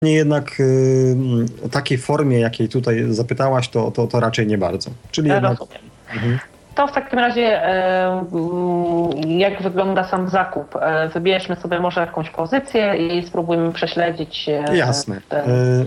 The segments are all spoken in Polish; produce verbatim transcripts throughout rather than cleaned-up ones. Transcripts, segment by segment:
Nie jednak y, o takiej formie, jakiej tutaj zapytałaś, to, to, to raczej nie bardzo. Czyli Ja jednak... rozumiem. Mhm. To w takim razie e, jak wygląda sam zakup? E, wybierzmy sobie może jakąś pozycję i spróbujmy prześledzić e, Jasne. ten... Y,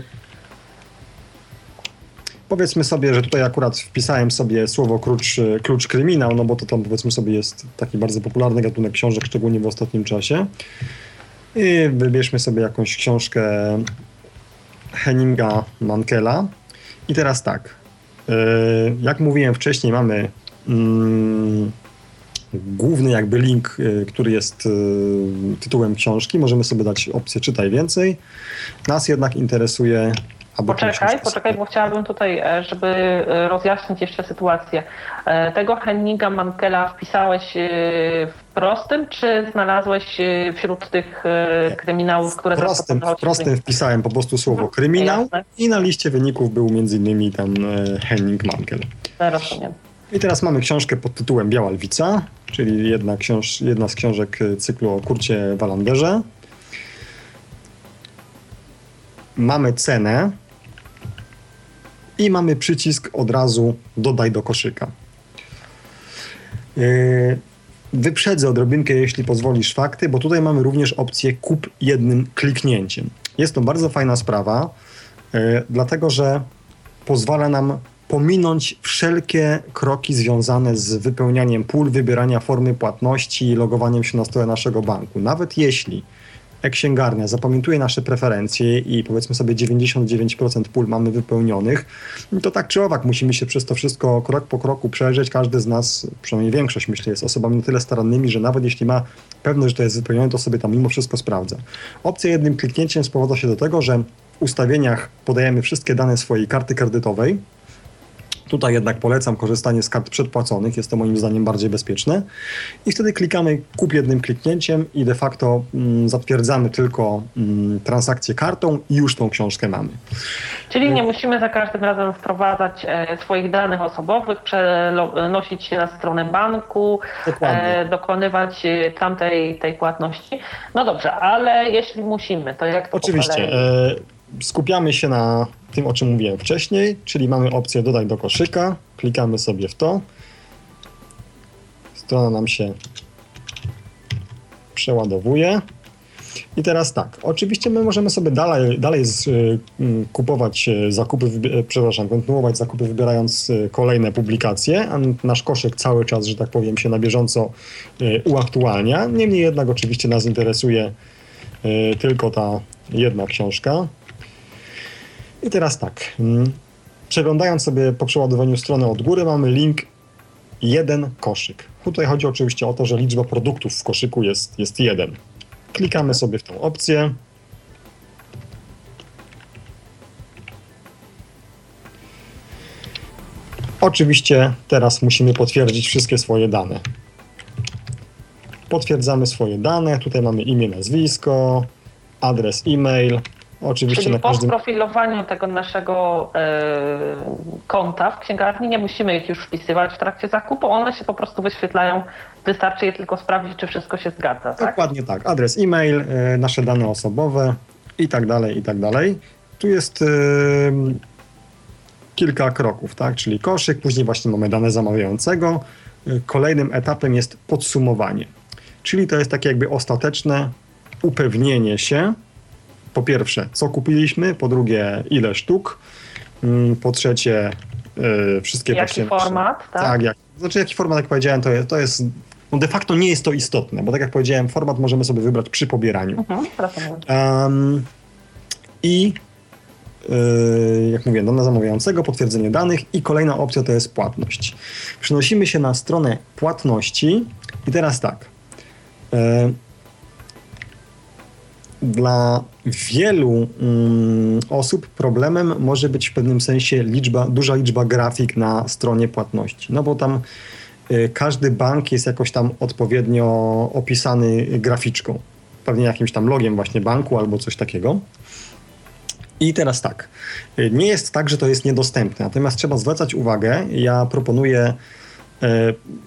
powiedzmy sobie, że tutaj akurat wpisałem sobie słowo klucz, klucz kryminał, no bo to tam powiedzmy sobie jest taki bardzo popularny gatunek książek, szczególnie w ostatnim czasie. I wybierzmy sobie jakąś książkę Henninga Mankella. I teraz tak, yy, jak mówiłem wcześniej, mamy yy, główny jakby link, yy, który jest yy, tytułem książki. Możemy sobie dać opcję czytaj więcej. Nas jednak interesuje... Poczekaj, poczekaj, bo chciałabym tutaj, żeby rozjaśnić jeszcze sytuację. Tego Henninga Mankella wpisałeś w prostym, czy znalazłeś wśród tych kryminałów, które... W prostym, w prostym wpisałem po prostu słowo kryminał. Jasne. I na liście wyników był między innymi tam Henning Mankell. Rozumiem. I teraz mamy książkę pod tytułem Biała Lwica, czyli jedna, książ jedna z książek cyklu o Kurcie Wallanderze. Mamy cenę. I mamy przycisk od razu dodaj do koszyka. Yy, wyprzedzę odrobinkę, jeśli pozwolisz, fakty, bo tutaj mamy również opcję kup jednym kliknięciem. Jest to bardzo fajna sprawa, yy, dlatego że pozwala nam pominąć wszelkie kroki związane z wypełnianiem pól, wybierania formy płatności i logowaniem się na stronę naszego banku. Nawet jeśli e-księgarnia zapamiętuje nasze preferencje i powiedzmy sobie dziewięćdziesiąt dziewięć procent pól mamy wypełnionych, to tak czy owak musimy się przez to wszystko krok po kroku przejrzeć. Każdy z nas, przynajmniej większość myślę, jest osobami na tyle starannymi, że nawet jeśli ma pewność, że to jest wypełnione, to sobie tam mimo wszystko sprawdza. Opcja jednym kliknięciem sprowadza się do tego, że w ustawieniach podajemy wszystkie dane swojej karty kredytowej. Tutaj jednak polecam korzystanie z kart przedpłaconych, jest to moim zdaniem bardziej bezpieczne. I wtedy klikamy kup jednym kliknięciem i de facto mm, zatwierdzamy tylko mm, transakcję kartą i już tą książkę mamy. Czyli nie musimy za każdym razem wprowadzać e, swoich danych osobowych, przenosić się na stronę banku, e, dokonywać tamtej tej płatności. No dobrze, ale jeśli musimy, to jak to Oczywiście. E, skupiamy się na tym, o czym mówiłem wcześniej, czyli mamy opcję dodaj do koszyka, klikamy sobie w to, strona nam się przeładowuje i teraz tak, oczywiście my możemy sobie dalej, dalej z, y, kupować zakupy, y, przepraszam, kontynuować zakupy wybierając y, kolejne publikacje, a nasz koszyk cały czas, że tak powiem, się na bieżąco y, uaktualnia, niemniej jednak oczywiście nas interesuje y, tylko ta jedna książka. I teraz tak, przeglądając sobie po przeładowaniu strony od góry, mamy link jeden koszyk. Tutaj chodzi oczywiście o to, że liczba produktów w koszyku jest, jest jeden. Klikamy sobie w tą opcję. Oczywiście teraz musimy potwierdzić wszystkie swoje dane. Potwierdzamy swoje dane, tutaj mamy imię, nazwisko, adres e-mail. Oczywiście Czyli na po każdym... sprofilowaniu tego naszego e, konta w księgarni nie musimy ich już wpisywać w trakcie zakupu, one się po prostu wyświetlają, wystarczy je tylko sprawdzić, czy wszystko się zgadza, tak? Dokładnie tak, adres e-mail, e, nasze dane osobowe i tak dalej, i tak dalej. Tu jest e, kilka kroków, tak, czyli koszyk, później właśnie mamy dane zamawiającego. E, kolejnym etapem jest podsumowanie, czyli to jest takie jakby ostateczne upewnienie się, po pierwsze, co kupiliśmy, po drugie, ile sztuk, po trzecie, yy, wszystkie jaki właśnie... format, tak? Tak, jak, znaczy jaki format, jak powiedziałem, to jest, to jest, no de facto nie jest to istotne, bo tak jak powiedziałem, format możemy sobie wybrać przy pobieraniu. Mhm, um, I yy, jak mówię, dane zamawiającego, potwierdzenie danych i kolejna opcja to jest płatność. Przenosimy się na stronę płatności i teraz tak, yy, dla wielu mm, osób problemem może być w pewnym sensie liczba, duża liczba grafik na stronie płatności. No bo tam y, każdy bank jest jakoś tam odpowiednio opisany graficzką. Pewnie jakimś tam logiem właśnie banku albo coś takiego. I teraz tak, y, nie jest tak, że to jest niedostępne. Natomiast trzeba zwracać uwagę, ja proponuję y,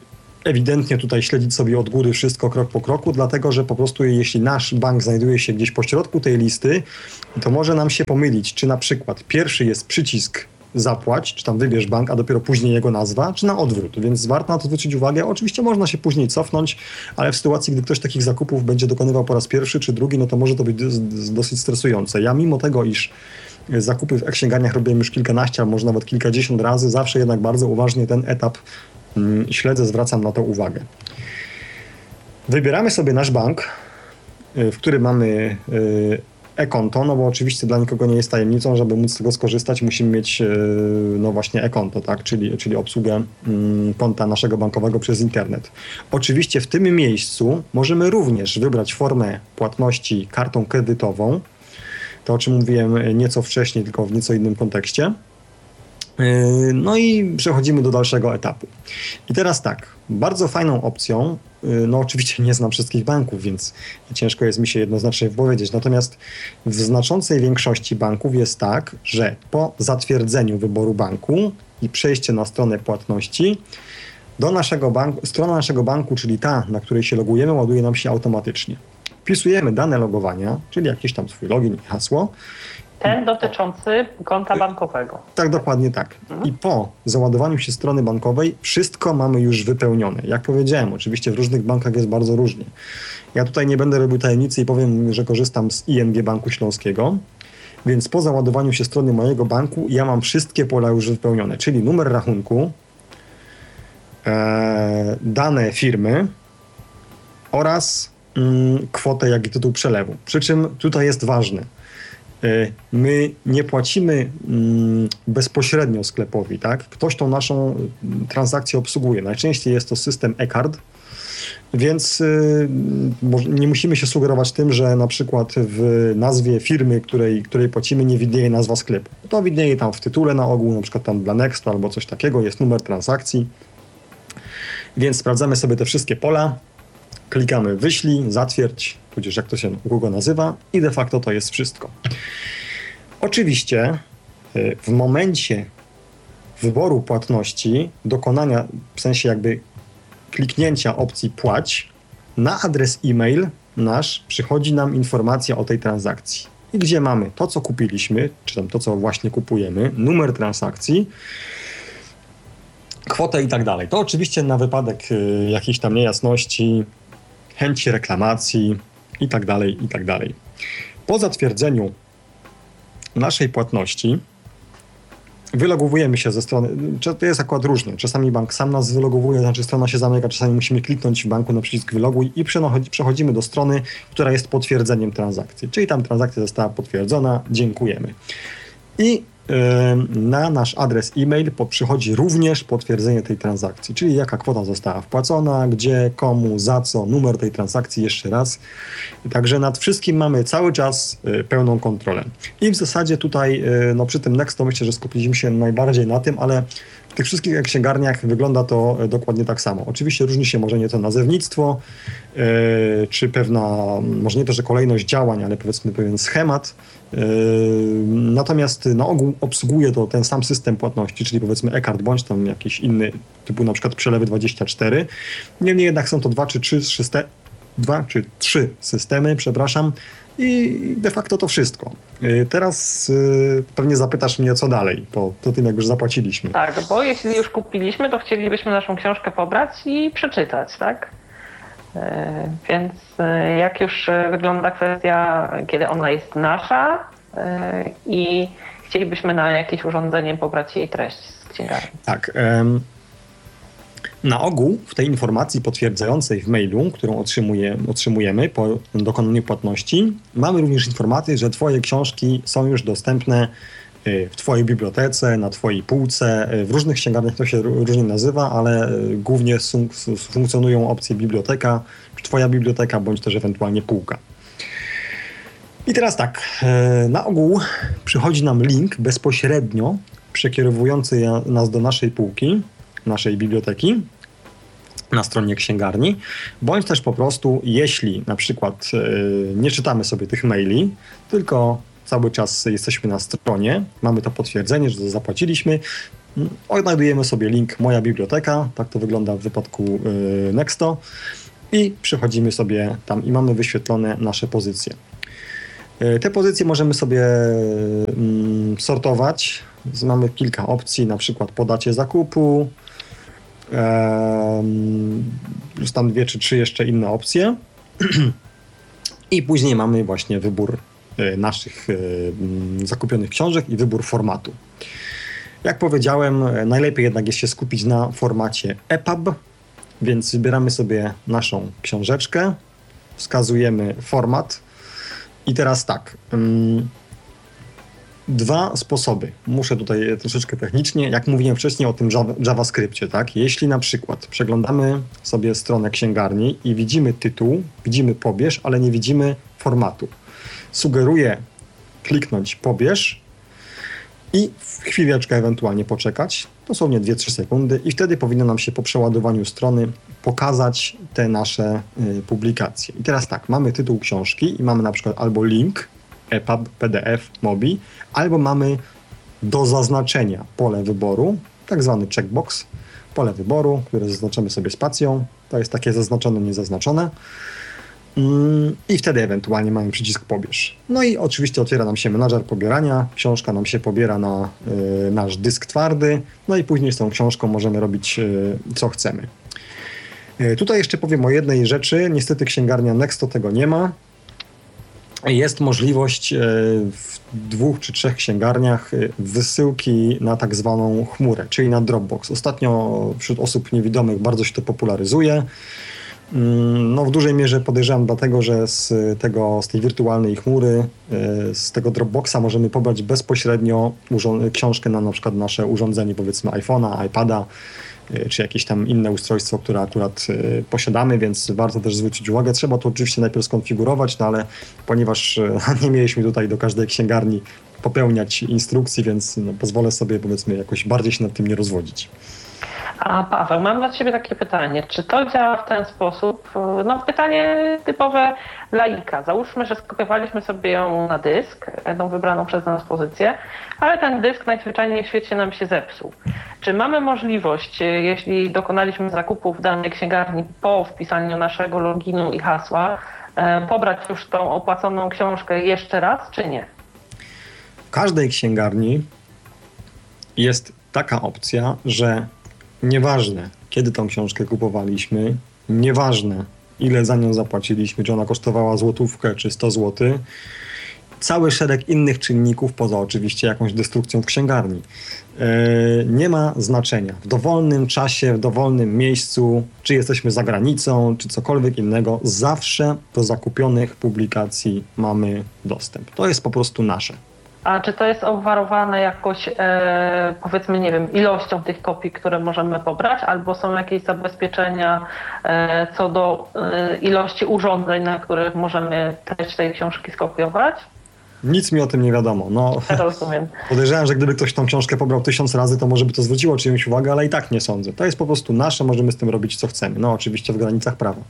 ewidentnie tutaj śledzić sobie od góry wszystko krok po kroku, dlatego że po prostu jeśli nasz bank znajduje się gdzieś po środku tej listy, to może nam się pomylić, czy na przykład pierwszy jest przycisk zapłać, czy tam wybierz bank, a dopiero później jego nazwa, czy na odwrót. Więc warto na to zwrócić uwagę. Oczywiście można się później cofnąć, ale w sytuacji, gdy ktoś takich zakupów będzie dokonywał po raz pierwszy czy drugi, no to może to być dosyć stresujące. Ja mimo tego, iż zakupy w e-księgarniach robiłem już kilkanaście, a może nawet kilkadziesiąt razy, zawsze jednak bardzo uważnie ten etap hmm, śledzę, zwracam na to uwagę. Wybieramy sobie nasz bank, w którym mamy yy, e-konto, no bo oczywiście dla nikogo nie jest tajemnicą, żeby móc z tego skorzystać, musimy mieć no właśnie e-konto, tak? czyli, czyli obsługę mm, konta naszego bankowego przez internet. Oczywiście w tym miejscu możemy również wybrać formę płatności kartą kredytową, to o czym mówiłem nieco wcześniej, tylko w nieco innym kontekście. No i przechodzimy do dalszego etapu. I teraz tak, bardzo fajną opcją, no oczywiście nie znam wszystkich banków, więc ciężko jest mi się jednoznacznie wypowiedzieć, natomiast w znaczącej większości banków jest tak, że po zatwierdzeniu wyboru banku i przejście na stronę płatności, do naszego banku, strona naszego banku, czyli ta, na której się logujemy, ładuje nam się automatycznie. Wpisujemy dane logowania, czyli jakiś tam swój login i hasło. Ten dotyczący konta bankowego. Tak, dokładnie tak. I po załadowaniu się strony bankowej wszystko mamy już wypełnione. Jak powiedziałem, oczywiście w różnych bankach jest bardzo różnie. Ja tutaj nie będę robił tajemnicy i powiem, że korzystam z I N G Banku Śląskiego, więc po załadowaniu się strony mojego banku ja mam wszystkie pola już wypełnione, czyli numer rachunku, e, dane firmy oraz mm, kwotę, jak i tytuł przelewu. Przy czym tutaj jest ważne. My nie płacimy bezpośrednio sklepowi, tak? Ktoś tą naszą transakcję obsługuje. Najczęściej jest to system e-card, więc nie musimy się sugerować tym, że na przykład w nazwie firmy, której, której płacimy, nie widnieje nazwa sklepu. To widnieje tam w tytule na ogół, na przykład tam dla Nexto albo coś takiego, jest numer transakcji. Więc sprawdzamy sobie te wszystkie pola, klikamy wyślij, zatwierdź, tudzież jak to się u kogo nazywa i de facto to jest wszystko. Oczywiście w momencie wyboru płatności, dokonania, w sensie jakby kliknięcia opcji płać, na adres e-mail nasz przychodzi nam informacja o tej transakcji. I gdzie mamy to, co kupiliśmy, czy tam to, co właśnie kupujemy, numer transakcji, kwotę i tak dalej. To oczywiście na wypadek y, jakiejś tam niejasności, chęci reklamacji i tak dalej, i tak dalej. Po zatwierdzeniu naszej płatności wylogowujemy się ze strony, to jest akurat różnie, czasami bank sam nas wylogowuje, znaczy strona się zamyka, czasami musimy kliknąć w banku na przycisk wyloguj i przechodzimy do strony, która jest potwierdzeniem transakcji, czyli tam transakcja została potwierdzona, dziękujemy. I na nasz adres e-mail przychodzi również potwierdzenie tej transakcji, czyli jaka kwota została wpłacona, gdzie, komu, za co, numer tej transakcji jeszcze raz. Także nad wszystkim mamy cały czas pełną kontrolę. I w zasadzie tutaj no, przy tym Nexto myślę, że skupiliśmy się najbardziej na tym, ale w tych wszystkich księgarniach wygląda to dokładnie tak samo. Oczywiście różni się może nieco nazewnictwo, yy, czy pewna, może nie to, że kolejność działań, ale powiedzmy pewien schemat. Yy, natomiast na ogół obsługuje to ten sam system płatności, czyli powiedzmy e-card bądź tam jakiś inny, typu na przykład przelewy dwadzieścia cztery. Niemniej jednak są to dwa czy trzy, system, dwa czy trzy systemy, przepraszam. I de facto to wszystko. Teraz y, pewnie zapytasz mnie, co dalej, po, po tym, jak już zapłaciliśmy. Tak, bo jeśli już kupiliśmy, to chcielibyśmy naszą książkę pobrać i przeczytać, tak? Y, więc y, jak już wygląda kwestia, kiedy ona jest nasza y, i chcielibyśmy na jakieś urządzenie pobrać jej treść z księgarni. Tak. Ym... Na ogół w tej informacji potwierdzającej w mailu, którą otrzymuje, otrzymujemy po dokonaniu płatności, mamy również informację, że Twoje książki są już dostępne w Twojej bibliotece, na Twojej półce. W różnych księgarniach to się różnie nazywa, ale głównie fun- funkcjonują opcje biblioteka, czy Twoja biblioteka, bądź też ewentualnie półka. I teraz tak, na ogół przychodzi nam link bezpośrednio przekierowujący nas do naszej półki, naszej biblioteki na stronie księgarni, bądź też po prostu, jeśli na przykład yy, nie czytamy sobie tych maili, tylko cały czas jesteśmy na stronie, mamy to potwierdzenie, że to zapłaciliśmy, Odnajdujemy sobie link Moja biblioteka, tak to wygląda w wypadku Nexto i przechodzimy sobie tam i mamy wyświetlone nasze pozycje. Te pozycje możemy sobie sortować. Mamy kilka opcji, na przykład po dacie zakupu, plus tam dwie czy trzy jeszcze inne opcje. I później mamy właśnie wybór naszych zakupionych książek i wybór formatu. Jak powiedziałem, najlepiej jednak jest się skupić na formacie E P U B, więc wybieramy sobie naszą książeczkę, wskazujemy format i teraz tak, dwa sposoby. Muszę tutaj troszeczkę technicznie, jak mówiłem wcześniej o tym JavaScriptie, tak? Jeśli na przykład przeglądamy sobie stronę księgarni i widzimy tytuł, widzimy pobierz, ale nie widzimy formatu. Sugeruję kliknąć pobierz i chwileczkę ewentualnie poczekać, dosłownie dwie trzy sekundy i wtedy powinno nam się po przeładowaniu strony pokazać te nasze y, publikacje. I teraz tak, mamy tytuł książki i mamy na przykład albo link, E P U B, P D F, Mobi, albo mamy do zaznaczenia pole wyboru, tak zwany checkbox, pole wyboru, które zaznaczamy sobie spacją, to jest takie zaznaczone, niezaznaczone. I wtedy ewentualnie mamy przycisk pobierz. No i oczywiście otwiera nam się menadżer pobierania, książka nam się pobiera na y, nasz dysk twardy, no i później z tą książką możemy robić y, co chcemy. Y, tutaj jeszcze powiem o jednej rzeczy, niestety księgarnia Nexto tego nie ma. Jest możliwość y, w dwóch czy trzech księgarniach y, wysyłki na tak zwaną chmurę, czyli na Dropbox. Ostatnio wśród osób niewidomych bardzo się to popularyzuje. No w dużej mierze podejrzewam dlatego, że z, tego, z tej wirtualnej chmury, z tego Dropboxa możemy pobrać bezpośrednio urząd- książkę na na przykład nasze urządzenie, powiedzmy iPhone'a, iPada, czy jakieś tam inne ustrojstwo, które akurat posiadamy, więc warto też zwrócić uwagę. Trzeba to oczywiście najpierw skonfigurować, no ale ponieważ nie mieliśmy tutaj do każdej księgarni popełniać instrukcji, więc no, pozwolę sobie powiedzmy jakoś bardziej się nad tym nie rozwodzić. A Paweł, mam dla Ciebie takie pytanie. Czy to działa w ten sposób? No pytanie typowe laika. Załóżmy, że skopiowaliśmy sobie ją na dysk, tą wybraną przez nas pozycję, ale ten dysk najzwyczajniej w świecie nam się zepsuł. Czy mamy możliwość, jeśli dokonaliśmy zakupu w danej księgarni po wpisaniu naszego loginu i hasła, pobrać już tą opłaconą książkę jeszcze raz, czy nie? W każdej księgarni jest taka opcja, że nieważne, kiedy tą książkę kupowaliśmy, nieważne, ile za nią zapłaciliśmy, czy ona kosztowała złotówkę, czy sto złotych, cały szereg innych czynników, poza oczywiście jakąś destrukcją w księgarni, yy, nie ma znaczenia. W dowolnym czasie, w dowolnym miejscu, czy jesteśmy za granicą, czy cokolwiek innego, zawsze do zakupionych publikacji mamy dostęp. To jest po prostu nasze. A czy to jest obwarowane jakoś, e, powiedzmy, nie wiem, ilością tych kopii, które możemy pobrać, albo są jakieś zabezpieczenia e, co do e, ilości urządzeń, na których możemy treść tej książki skopiować? Nic mi o tym nie wiadomo. No, rozumiem. Podejrzewam, że gdyby ktoś tą książkę pobrał tysiąc razy, to może by to zwróciło czyjąś uwagę, ale i tak nie sądzę. To jest po prostu nasze, możemy z tym robić co chcemy. No oczywiście w granicach prawa.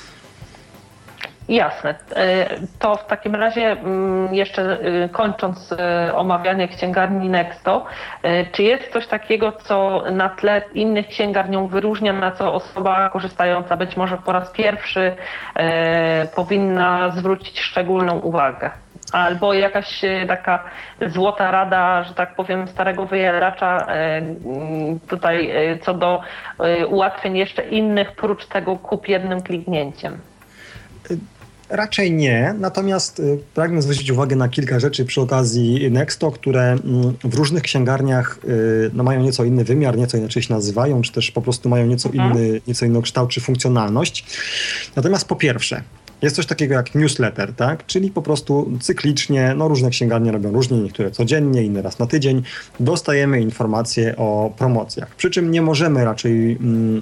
Jasne. To w takim razie jeszcze kończąc omawianie księgarni Nexto, czy jest coś takiego, co na tle innych księgarnią wyróżnia, na co osoba korzystająca być może po raz pierwszy powinna zwrócić szczególną uwagę? Albo jakaś taka złota rada, że tak powiem, starego wyjaracza tutaj co do ułatwień jeszcze innych, prócz tego kup jednym kliknięciem? Raczej nie, natomiast y, pragnę zwrócić uwagę na kilka rzeczy przy okazji Nexto, które y, w różnych księgarniach y, no, mają nieco inny wymiar, nieco inaczej się nazywają, czy też po prostu mają nieco inny, nieco inny kształt czy funkcjonalność. Natomiast po pierwsze, jest coś takiego jak newsletter, tak? Czyli po prostu cyklicznie, no różne księgarnie robią różnie, niektóre codziennie, inne raz na tydzień, dostajemy informacje o promocjach. Przy czym nie możemy raczej... Mm,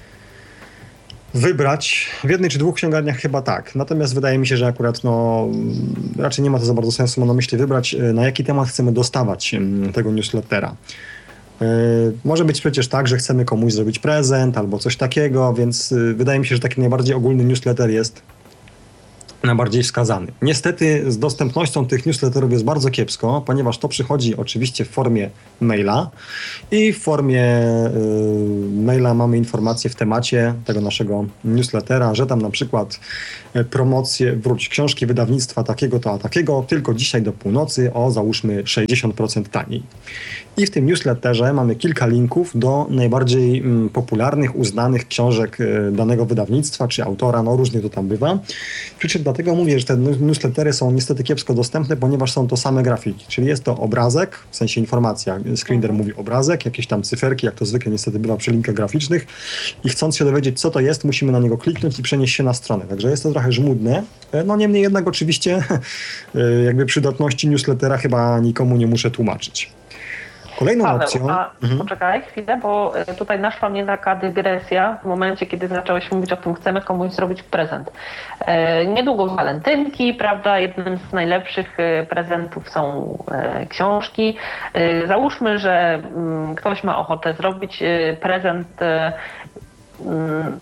wybrać, w jednej czy dwóch księgarniach chyba tak, natomiast wydaje mi się, że akurat no, raczej nie ma to za bardzo sensu, mam na myśli wybrać, na jaki temat chcemy dostawać tego newslettera. Yy, może być przecież tak, że chcemy komuś zrobić prezent albo coś takiego, więc yy, wydaje mi się, że taki najbardziej ogólny newsletter jest najbardziej wskazany. Niestety z dostępnością tych newsletterów jest bardzo kiepsko, ponieważ to przychodzi oczywiście w formie maila i w formie y, maila mamy informacje w temacie tego naszego newslettera, że tam na przykład promocje, wróć, książki wydawnictwa takiego to a takiego, tylko dzisiaj do północy o załóżmy sześćdziesiąt procent taniej. I w tym newsletterze mamy kilka linków do najbardziej mm, popularnych, uznanych książek y, danego wydawnictwa czy autora, no różnie to tam bywa. Przy czym dlatego mówię, że te newslettery są niestety kiepsko dostępne, ponieważ są to same grafiki, czyli jest to obrazek, w sensie informacja, screener mówi obrazek, jakieś tam cyferki, jak to zwykle niestety bywa przy linkach graficznych i chcąc się dowiedzieć, co to jest, musimy na niego kliknąć i przenieść się na stronę. Także jest to trochę żmudne. No niemniej jednak oczywiście jakby przydatności newslettera chyba nikomu nie muszę tłumaczyć. Kolejną Paweł, opcją... a mhm. poczekaj chwilę, bo tutaj naszła mnie taka dygresja w momencie, kiedy zacząłeś mówić o tym, chcemy komuś zrobić prezent. E, niedługo walentynki, prawda, jednym z najlepszych prezentów są e, książki. E, załóżmy, że m, ktoś ma ochotę zrobić e, prezent e, m,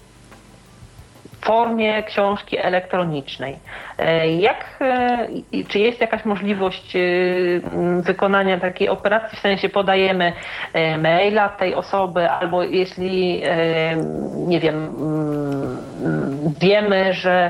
w formie książki elektronicznej. Jak, czy jest jakaś możliwość wykonania takiej operacji, w sensie podajemy maila tej osoby, albo jeśli, nie wiem, wiemy, że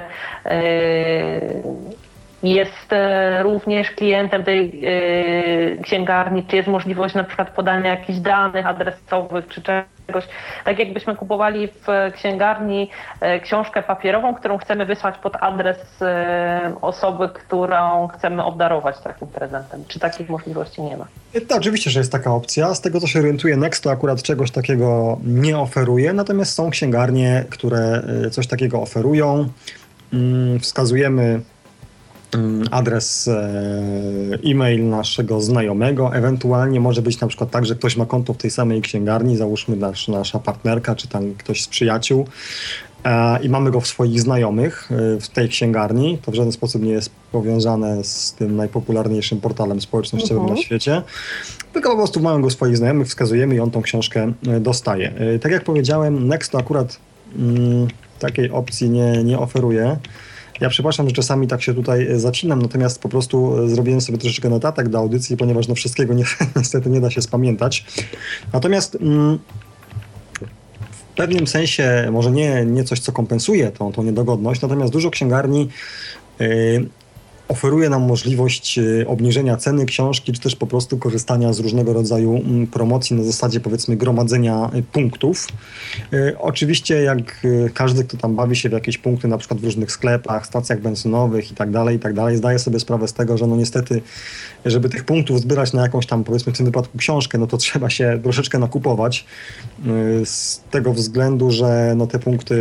jest również klientem tej księgarni, czy jest możliwość na przykład podania jakichś danych adresowych, czy czegoś, tak jakbyśmy kupowali w księgarni książkę papierową, którą chcemy wysłać pod adres osoby, którą chcemy obdarować takim prezentem. Czy takich możliwości nie ma? To oczywiście, że jest taka opcja. Z tego, co się orientuje, Nexto akurat czegoś takiego nie oferuje, natomiast są księgarnie, które coś takiego oferują. Wskazujemy adres e-mail naszego znajomego, ewentualnie może być na przykład tak, że ktoś ma konto w tej samej księgarni, załóżmy nasz, nasza partnerka, czy tam ktoś z przyjaciół e, i mamy go w swoich znajomych e, w tej księgarni, to w żaden sposób nie jest powiązane z tym najpopularniejszym portalem społecznościowym mhm. na świecie, tylko po prostu mamy go w swoich znajomych, wskazujemy i on tą książkę dostaje. E, tak jak powiedziałem, Nexto akurat mm, takiej opcji nie, nie oferuje. Ja przepraszam, że czasami tak się tutaj zacinam, natomiast po prostu zrobiłem sobie troszeczkę notatek do audycji, ponieważ no wszystkiego nie, niestety nie da się spamiętać. Natomiast mm, w pewnym sensie, może nie, nie coś, co kompensuje tą, tą niedogodność, natomiast dużo księgarni yy, oferuje nam możliwość obniżenia ceny książki, czy też po prostu korzystania z różnego rodzaju promocji na zasadzie, powiedzmy, gromadzenia punktów. Oczywiście jak każdy, kto tam bawi się w jakieś punkty, na przykład w różnych sklepach, stacjach benzynowych i tak dalej, i tak dalej, zdaje sobie sprawę z tego, że no niestety, żeby tych punktów zbierać na jakąś tam, powiedzmy w tym wypadku książkę, no to trzeba się troszeczkę nakupować z tego względu, że no te punkty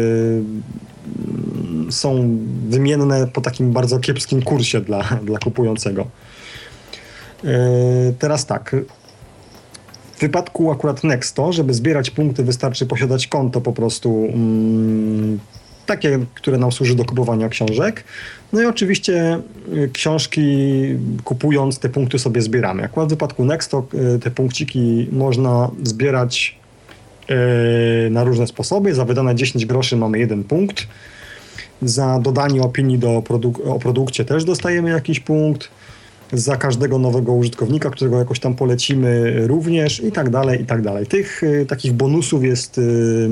są wymienne po takim bardzo kiepskim kursie dla, dla kupującego. Yy, teraz tak. W wypadku akurat Nexto, żeby zbierać punkty, wystarczy posiadać konto po prostu mm, takie, które nam służy do kupowania książek. No i oczywiście książki kupując te punkty sobie zbieramy. Akurat w wypadku Nexto te punkciki można zbierać yy, na różne sposoby. Za wydane dziesięć groszy mamy jeden punkt. Za dodanie opinii do produk- o produkcie też dostajemy jakiś punkt. Za każdego nowego użytkownika, którego jakoś tam polecimy również i tak dalej, i tak dalej. Tych y, takich bonusów jest y,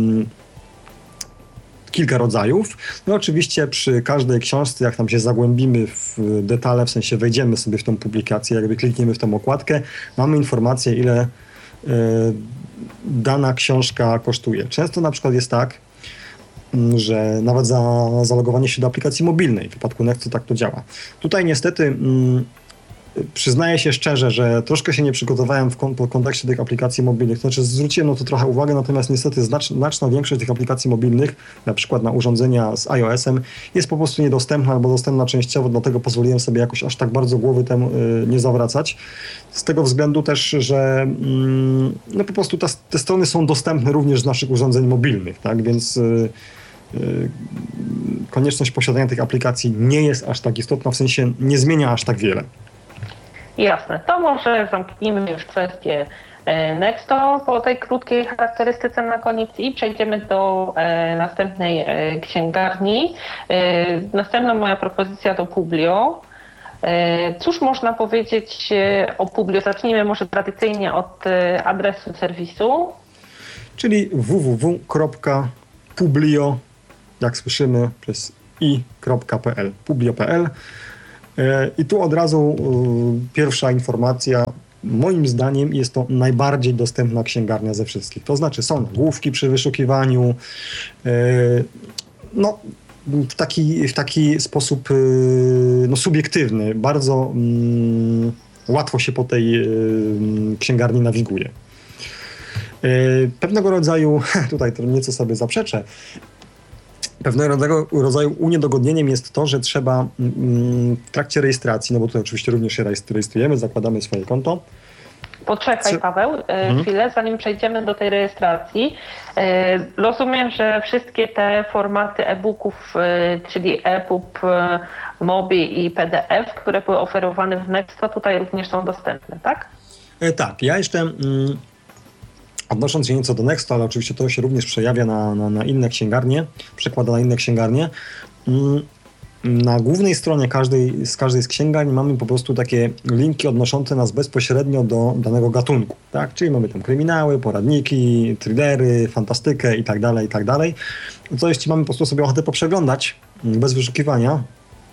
kilka rodzajów. No oczywiście przy każdej książce, jak tam się zagłębimy w detale, w sensie wejdziemy sobie w tą publikację, jakby klikniemy w tą okładkę, mamy informację, ile y, dana książka kosztuje. Często na przykład jest tak, że nawet za zalogowanie się do aplikacji mobilnej, w wypadku Nexto tak to działa. Tutaj niestety mm, przyznaję się szczerze, że troszkę się nie przygotowałem w kon- w kontekście tych aplikacji mobilnych. To znaczy zwróciłem na to trochę uwagę, natomiast niestety znacz- znaczna większość tych aplikacji mobilnych, na przykład na urządzenia z iOS-em, jest po prostu niedostępna albo dostępna częściowo, dlatego pozwoliłem sobie jakoś aż tak bardzo głowy temu y, nie zawracać. Z tego względu też, że mm, no po prostu ta, te strony są dostępne również z naszych urządzeń mobilnych, tak, więc y, konieczność posiadania tych aplikacji nie jest aż tak istotna, w sensie nie zmienia aż tak wiele. Jasne. To może zamknijmy już kwestię Nexto po tej krótkiej charakterystyce na koniec i przejdziemy do następnej księgarni. Następna moja propozycja to Publio. Cóż można powiedzieć o Publio? Zacznijmy może tradycyjnie od adresu serwisu. Czyli w w w kropka publio, jak słyszymy, przez i kropka p l, publio kropka p l. I tu od razu pierwsza informacja. Moim zdaniem jest to najbardziej dostępna księgarnia ze wszystkich. To znaczy są nagłówki przy wyszukiwaniu, no w taki, w taki sposób no, subiektywny. Bardzo mm, łatwo się po tej y, księgarni nawiguje. Y, pewnego rodzaju, tutaj to nieco sobie zaprzeczę, pewnego rodzaju uniedogodnieniem jest to, że trzeba mm, w trakcie rejestracji, no bo tutaj oczywiście również się rejestrujemy, zakładamy swoje konto. Poczekaj, Paweł, hmm. chwilę, zanim przejdziemy do tej rejestracji. Rozumiem, że wszystkie te formaty e-booków, czyli EPUB, MOBI i P D F, które były oferowane w Nexto, tutaj również są dostępne, tak? Tak, ja jeszcze mm, odnosząc się nieco do Nexto, ale oczywiście to się również przejawia na, na, na inne księgarnie, przekłada na inne księgarnie. Mm, Na głównej stronie każdej, z każdej z księgarni mamy po prostu takie linki odnoszące nas bezpośrednio do danego gatunku, tak? Czyli mamy tam kryminały, poradniki, thrillery, fantastykę i tak dalej, i tak dalej. Co jeśli mamy po prostu sobie ochotę poprzeglądać bez wyszukiwania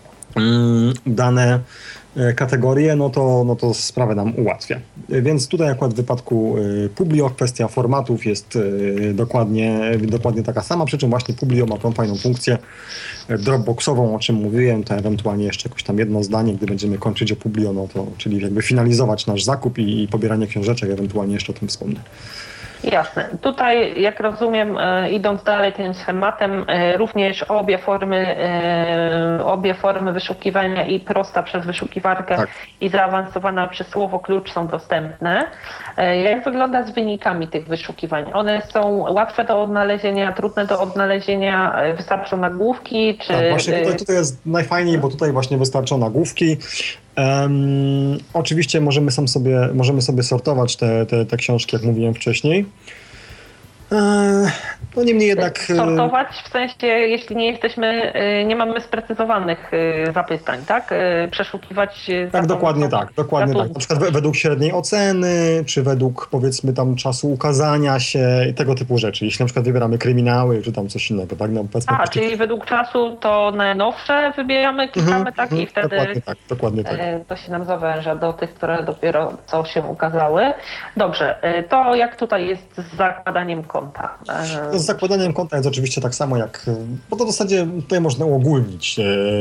dane kategorie, no to, no to sprawę nam ułatwia. Więc tutaj akurat w wypadku Publio kwestia formatów jest dokładnie, dokładnie taka sama, przy czym właśnie Publio ma tą fajną funkcję dropboxową, o czym mówiłem, to ewentualnie jeszcze jakoś tam jedno zdanie, gdy będziemy kończyć o Publio, no to, czyli jakby finalizować nasz zakup i, i pobieranie książeczek, ewentualnie jeszcze o tym wspomnę. Jasne. Tutaj, jak rozumiem, idąc dalej tym schematem, również obie formy, obie formy wyszukiwania, i prosta przez wyszukiwarkę, tak, i zaawansowana przez słowo klucz, są dostępne. Jak wygląda z wynikami tych wyszukiwań? One są łatwe do odnalezienia, trudne do odnalezienia? Wystarczą nagłówki? Czy... Tak, właśnie tutaj, tutaj jest najfajniej, bo tutaj właśnie wystarczą nagłówki. Um, oczywiście możemy, sam sobie, możemy sobie sortować te, te, te książki, jak mówiłem wcześniej. Eee, no niemniej jednak... Sortować w sensie, jeśli nie jesteśmy, nie mamy sprecyzowanych zapytań, tak? Przeszukiwać... Tak, dokładnie tak, dokładnie tak. Na przykład według średniej oceny, czy według, powiedzmy, tam czasu ukazania się i tego typu rzeczy. Jeśli na przykład wybieramy kryminały, czy tam coś innego, tak? No, A, czy... czyli według czasu to najnowsze wybieramy, klikamy, mm-hmm, tak? I wtedy dokładnie tak, dokładnie tak. To się nam zawęża do tych, które dopiero co się ukazały. Dobrze, to jak tutaj jest z zakładaniem konta? Z zakładaniem konta jest oczywiście tak samo jak, bo to w zasadzie tutaj można uogólnić.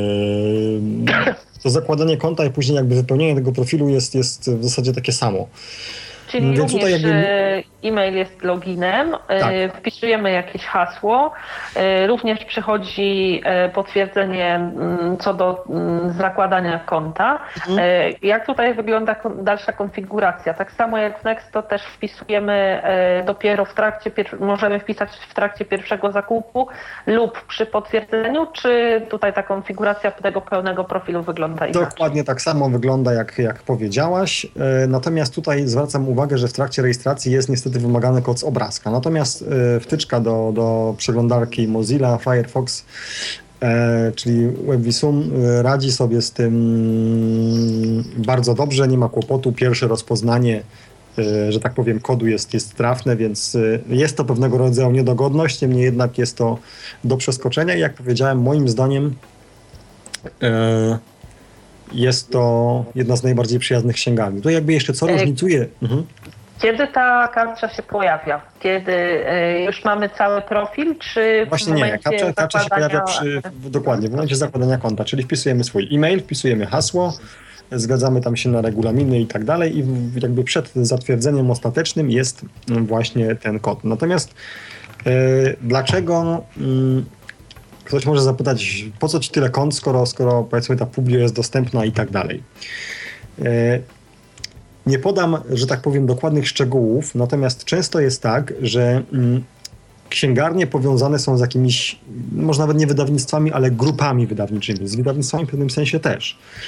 To zakładanie konta i później jakby wypełnienie tego profilu jest, jest w zasadzie takie samo. Czyli Więc również tutaj jakby... e-mail jest loginem, tak, wpisujemy jakieś hasło, również przychodzi potwierdzenie co do zakładania konta. Mhm. Jak tutaj wygląda dalsza konfiguracja? Tak samo jak w Nexto też wpisujemy dopiero w trakcie, możemy wpisać w trakcie pierwszego zakupu lub przy potwierdzeniu, czy tutaj ta konfiguracja tego pełnego profilu wygląda inaczej? Dokładnie tak samo wygląda, jak, jak powiedziałaś. Natomiast tutaj zwracam uwagę, że w trakcie rejestracji jest niestety wymagany kod z obrazka. Natomiast y, wtyczka do, do przeglądarki Mozilla Firefox, e, czyli WebVisum, y, radzi sobie z tym bardzo dobrze, nie ma kłopotu. Pierwsze rozpoznanie, y, że tak powiem, kodu jest, jest trafne, więc y, jest to pewnego rodzaju niedogodność, niemniej jednak jest to do przeskoczenia i jak powiedziałem, moim zdaniem y, jest to jedna z najbardziej przyjaznych księgarni. To jakby jeszcze co różnicuje... Mhm. Kiedy ta kapcza się pojawia? Kiedy y, już mamy cały profil, czy w Właśnie nie, kapcza, kapcza się pojawia przy, w, dokładnie w momencie zakładania konta, czyli wpisujemy swój e-mail, wpisujemy hasło, zgadzamy tam się na regulaminy i tak dalej i w, jakby przed zatwierdzeniem ostatecznym jest właśnie ten kod. Natomiast y, dlaczego... Y, Ktoś może zapytać, po co ci tyle kont, skoro, skoro powiedzmy ta Publio jest dostępna i tak dalej. Nie podam, że tak powiem, dokładnych szczegółów, natomiast często jest tak, że księgarnie powiązane są z jakimiś, może nawet nie wydawnictwami, ale grupami wydawniczymi, z wydawnictwami w pewnym sensie też.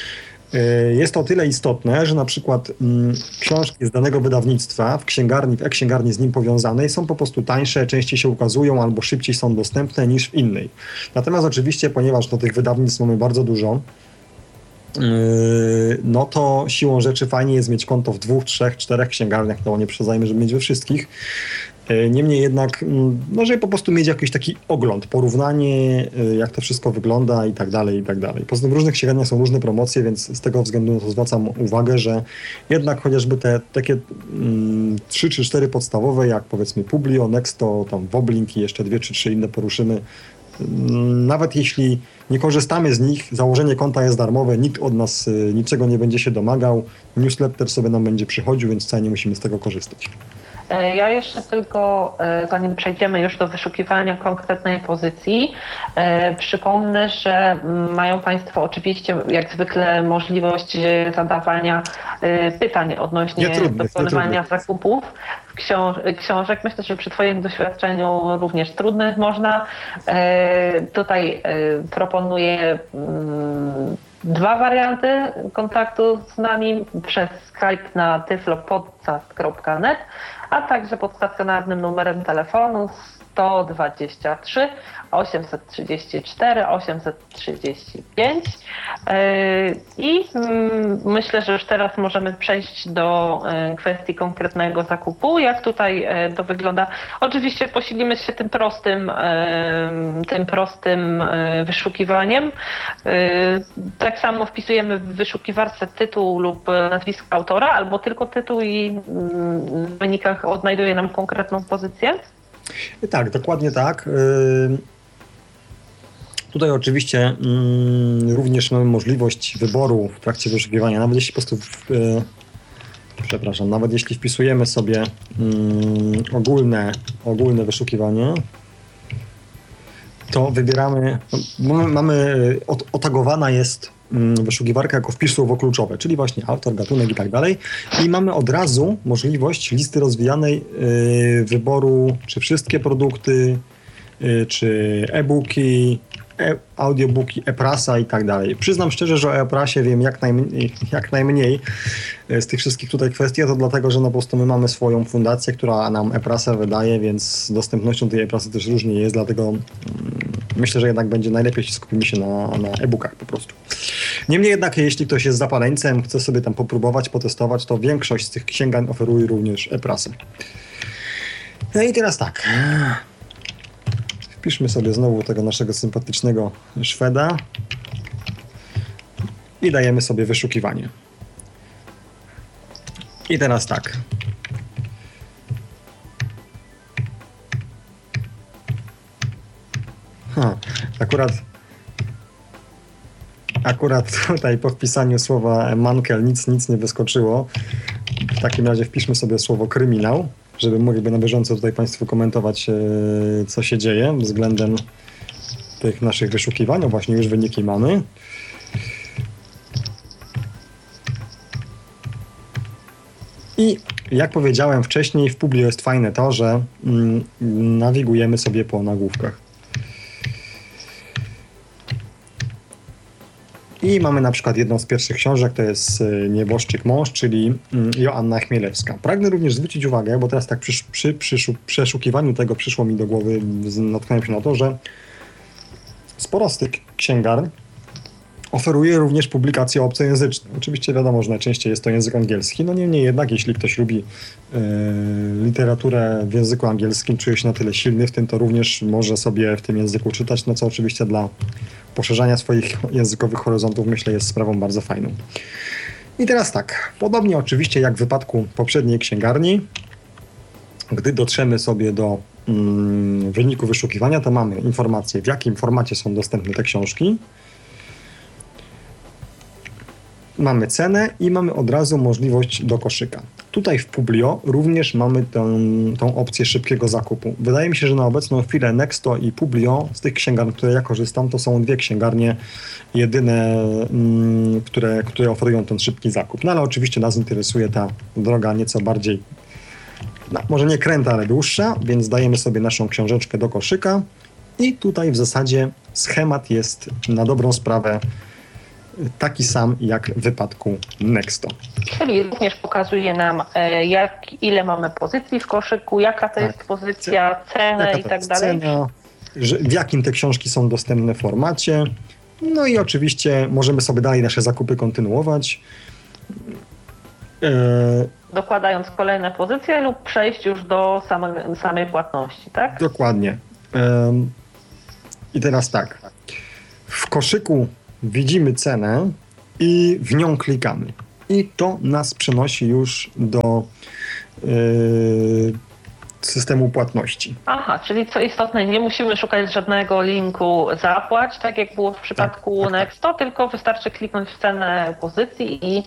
Jest to o tyle istotne, że na przykład mm, książki z danego wydawnictwa w księgarni, w e-księgarni z nim powiązanej są po prostu tańsze, częściej się ukazują albo szybciej są dostępne niż w innej. Natomiast oczywiście, ponieważ do tych wydawnictw mamy bardzo dużo, yy, no to siłą rzeczy fajnie jest mieć konto w dwóch, trzech, czterech księgarniach, no nie przesadzajmy, żeby mieć we wszystkich. Niemniej jednak, no, żeby po prostu mieć jakiś taki ogląd, porównanie, jak to wszystko wygląda i tak dalej, i tak dalej. Poza tym w różnych księgarniach są różne promocje, więc z tego względu no to zwracam uwagę, że jednak chociażby te takie mm, trzy czy cztery podstawowe, jak powiedzmy Publio, Nexto, tam Woblink i jeszcze dwie czy trzy inne poruszymy, nawet jeśli nie korzystamy z nich, założenie konta jest darmowe, nikt od nas y, niczego nie będzie się domagał, newsletter sobie nam będzie przychodził, więc wcale nie musimy z tego korzystać. Ja jeszcze tylko, zanim przejdziemy już do wyszukiwania konkretnej pozycji, przypomnę, że mają Państwo oczywiście jak zwykle możliwość zadawania pytań odnośnie trudnych, dokonywania zakupów książ- książek. Myślę, że przy Twoim doświadczeniu również trudnych można. Tutaj proponuję dwa warianty kontaktu z nami przez Skype na tyflopodcast kropka net, a także pod stacjonarnym numerem telefonu sto dwadzieścia trzy osiemset trzydzieści cztery osiemset trzydzieści pięć. I myślę, że już teraz możemy przejść do kwestii konkretnego zakupu. Jak tutaj to wygląda? Oczywiście posilimy się tym prostym, tym prostym wyszukiwaniem. Tak samo wpisujemy w wyszukiwarce tytuł lub nazwisko autora, albo tylko tytuł i w wynikach odnajduje nam konkretną pozycję. Tak, dokładnie tak. Tutaj oczywiście mm, również mamy możliwość wyboru w trakcie wyszukiwania, nawet jeśli po prostu, w, e, przepraszam, nawet jeśli wpisujemy sobie mm, ogólne, ogólne wyszukiwanie, to wybieramy, mamy, mamy ot, otagowana jest mm, wyszukiwarka jako wpis słowo kluczowe, czyli właśnie autor, gatunek i tak dalej, i mamy od razu możliwość listy rozwijanej y, wyboru, czy wszystkie produkty, y, czy e-booki, E, audiobooki, e-prasa i tak dalej. Przyznam szczerze, że o e-prasie wiem jak najmniej, jak najmniej z tych wszystkich tutaj kwestii, a to dlatego, że no po prostu my mamy swoją fundację, która nam e-prasę wydaje, więc z dostępnością tej e-prasy też różnie jest, dlatego mm, myślę, że jednak będzie najlepiej, jeśli skupimy się na, na e-bookach po prostu. Niemniej jednak, jeśli ktoś jest zapaleńcem, chce sobie tam popróbować, potestować, to większość z tych księgarni oferuje również e-prasę. No i teraz tak. Wpiszmy sobie znowu tego naszego sympatycznego Szweda i dajemy sobie wyszukiwanie. I teraz tak. Ha, akurat akurat tutaj po wpisaniu słowa Mankel nic, nic nie wyskoczyło. W takim razie wpiszmy sobie słowo kryminał, żeby mogli na bieżąco tutaj Państwu komentować, co się dzieje względem tych naszych wyszukiwań. O, właśnie już wyniki mamy. I jak powiedziałem wcześniej, w Publio jest fajne to, że mm, nawigujemy sobie po nagłówkach. I mamy na przykład jedną z pierwszych książek, to jest Nieboszczyk mąż, czyli Joanna Chmielewska. Pragnę również zwrócić uwagę, bo teraz tak przy, przy, przy przeszukiwaniu tego przyszło mi do głowy, natknąłem się na to, że sporo z tych księgarni oferuje również publikacje obcojęzyczne. Oczywiście wiadomo, że najczęściej jest to język angielski, no niemniej jednak, jeśli ktoś lubi yy, literaturę w języku angielskim, czuje się na tyle silny w tym, to również może sobie w tym języku czytać, no co oczywiście dla poszerzania swoich językowych horyzontów, myślę, jest sprawą bardzo fajną. I teraz tak, podobnie oczywiście jak w wypadku poprzedniej księgarni, gdy dotrzemy sobie do mm, wyniku wyszukiwania, to mamy informację, w jakim formacie są dostępne te książki, mamy cenę i mamy od razu możliwość do koszyka. Tutaj w Publio również mamy tę, tą opcję szybkiego zakupu. Wydaje mi się, że na obecną chwilę Nexto i Publio, z tych księgarni, które ja korzystam, to są dwie księgarnie jedyne, mm, które, które oferują ten szybki zakup. No ale oczywiście nas interesuje ta droga nieco bardziej, no, może nie kręta, ale dłuższa, więc dajemy sobie naszą książeczkę do koszyka i tutaj w zasadzie schemat jest na dobrą sprawę taki sam jak w wypadku Nexto. Czyli również pokazuje nam, jak, ile mamy pozycji w koszyku, jaka to tak. jest pozycja, cenę jaka i tak dalej. Cena, że w jakim te książki są dostępne formacie. No i oczywiście możemy sobie dalej nasze zakupy kontynuować. Dokładając kolejne pozycje lub przejść już do samej, samej płatności, tak? Dokładnie. I teraz tak. W koszyku widzimy cenę i w nią klikamy. I to nas przenosi już do yy, systemu płatności. Aha, czyli co istotne, nie musimy szukać żadnego linku zapłać, tak jak było w przypadku tak, tak, Nexto, tak. tylko wystarczy kliknąć w cenę pozycji i... Yy,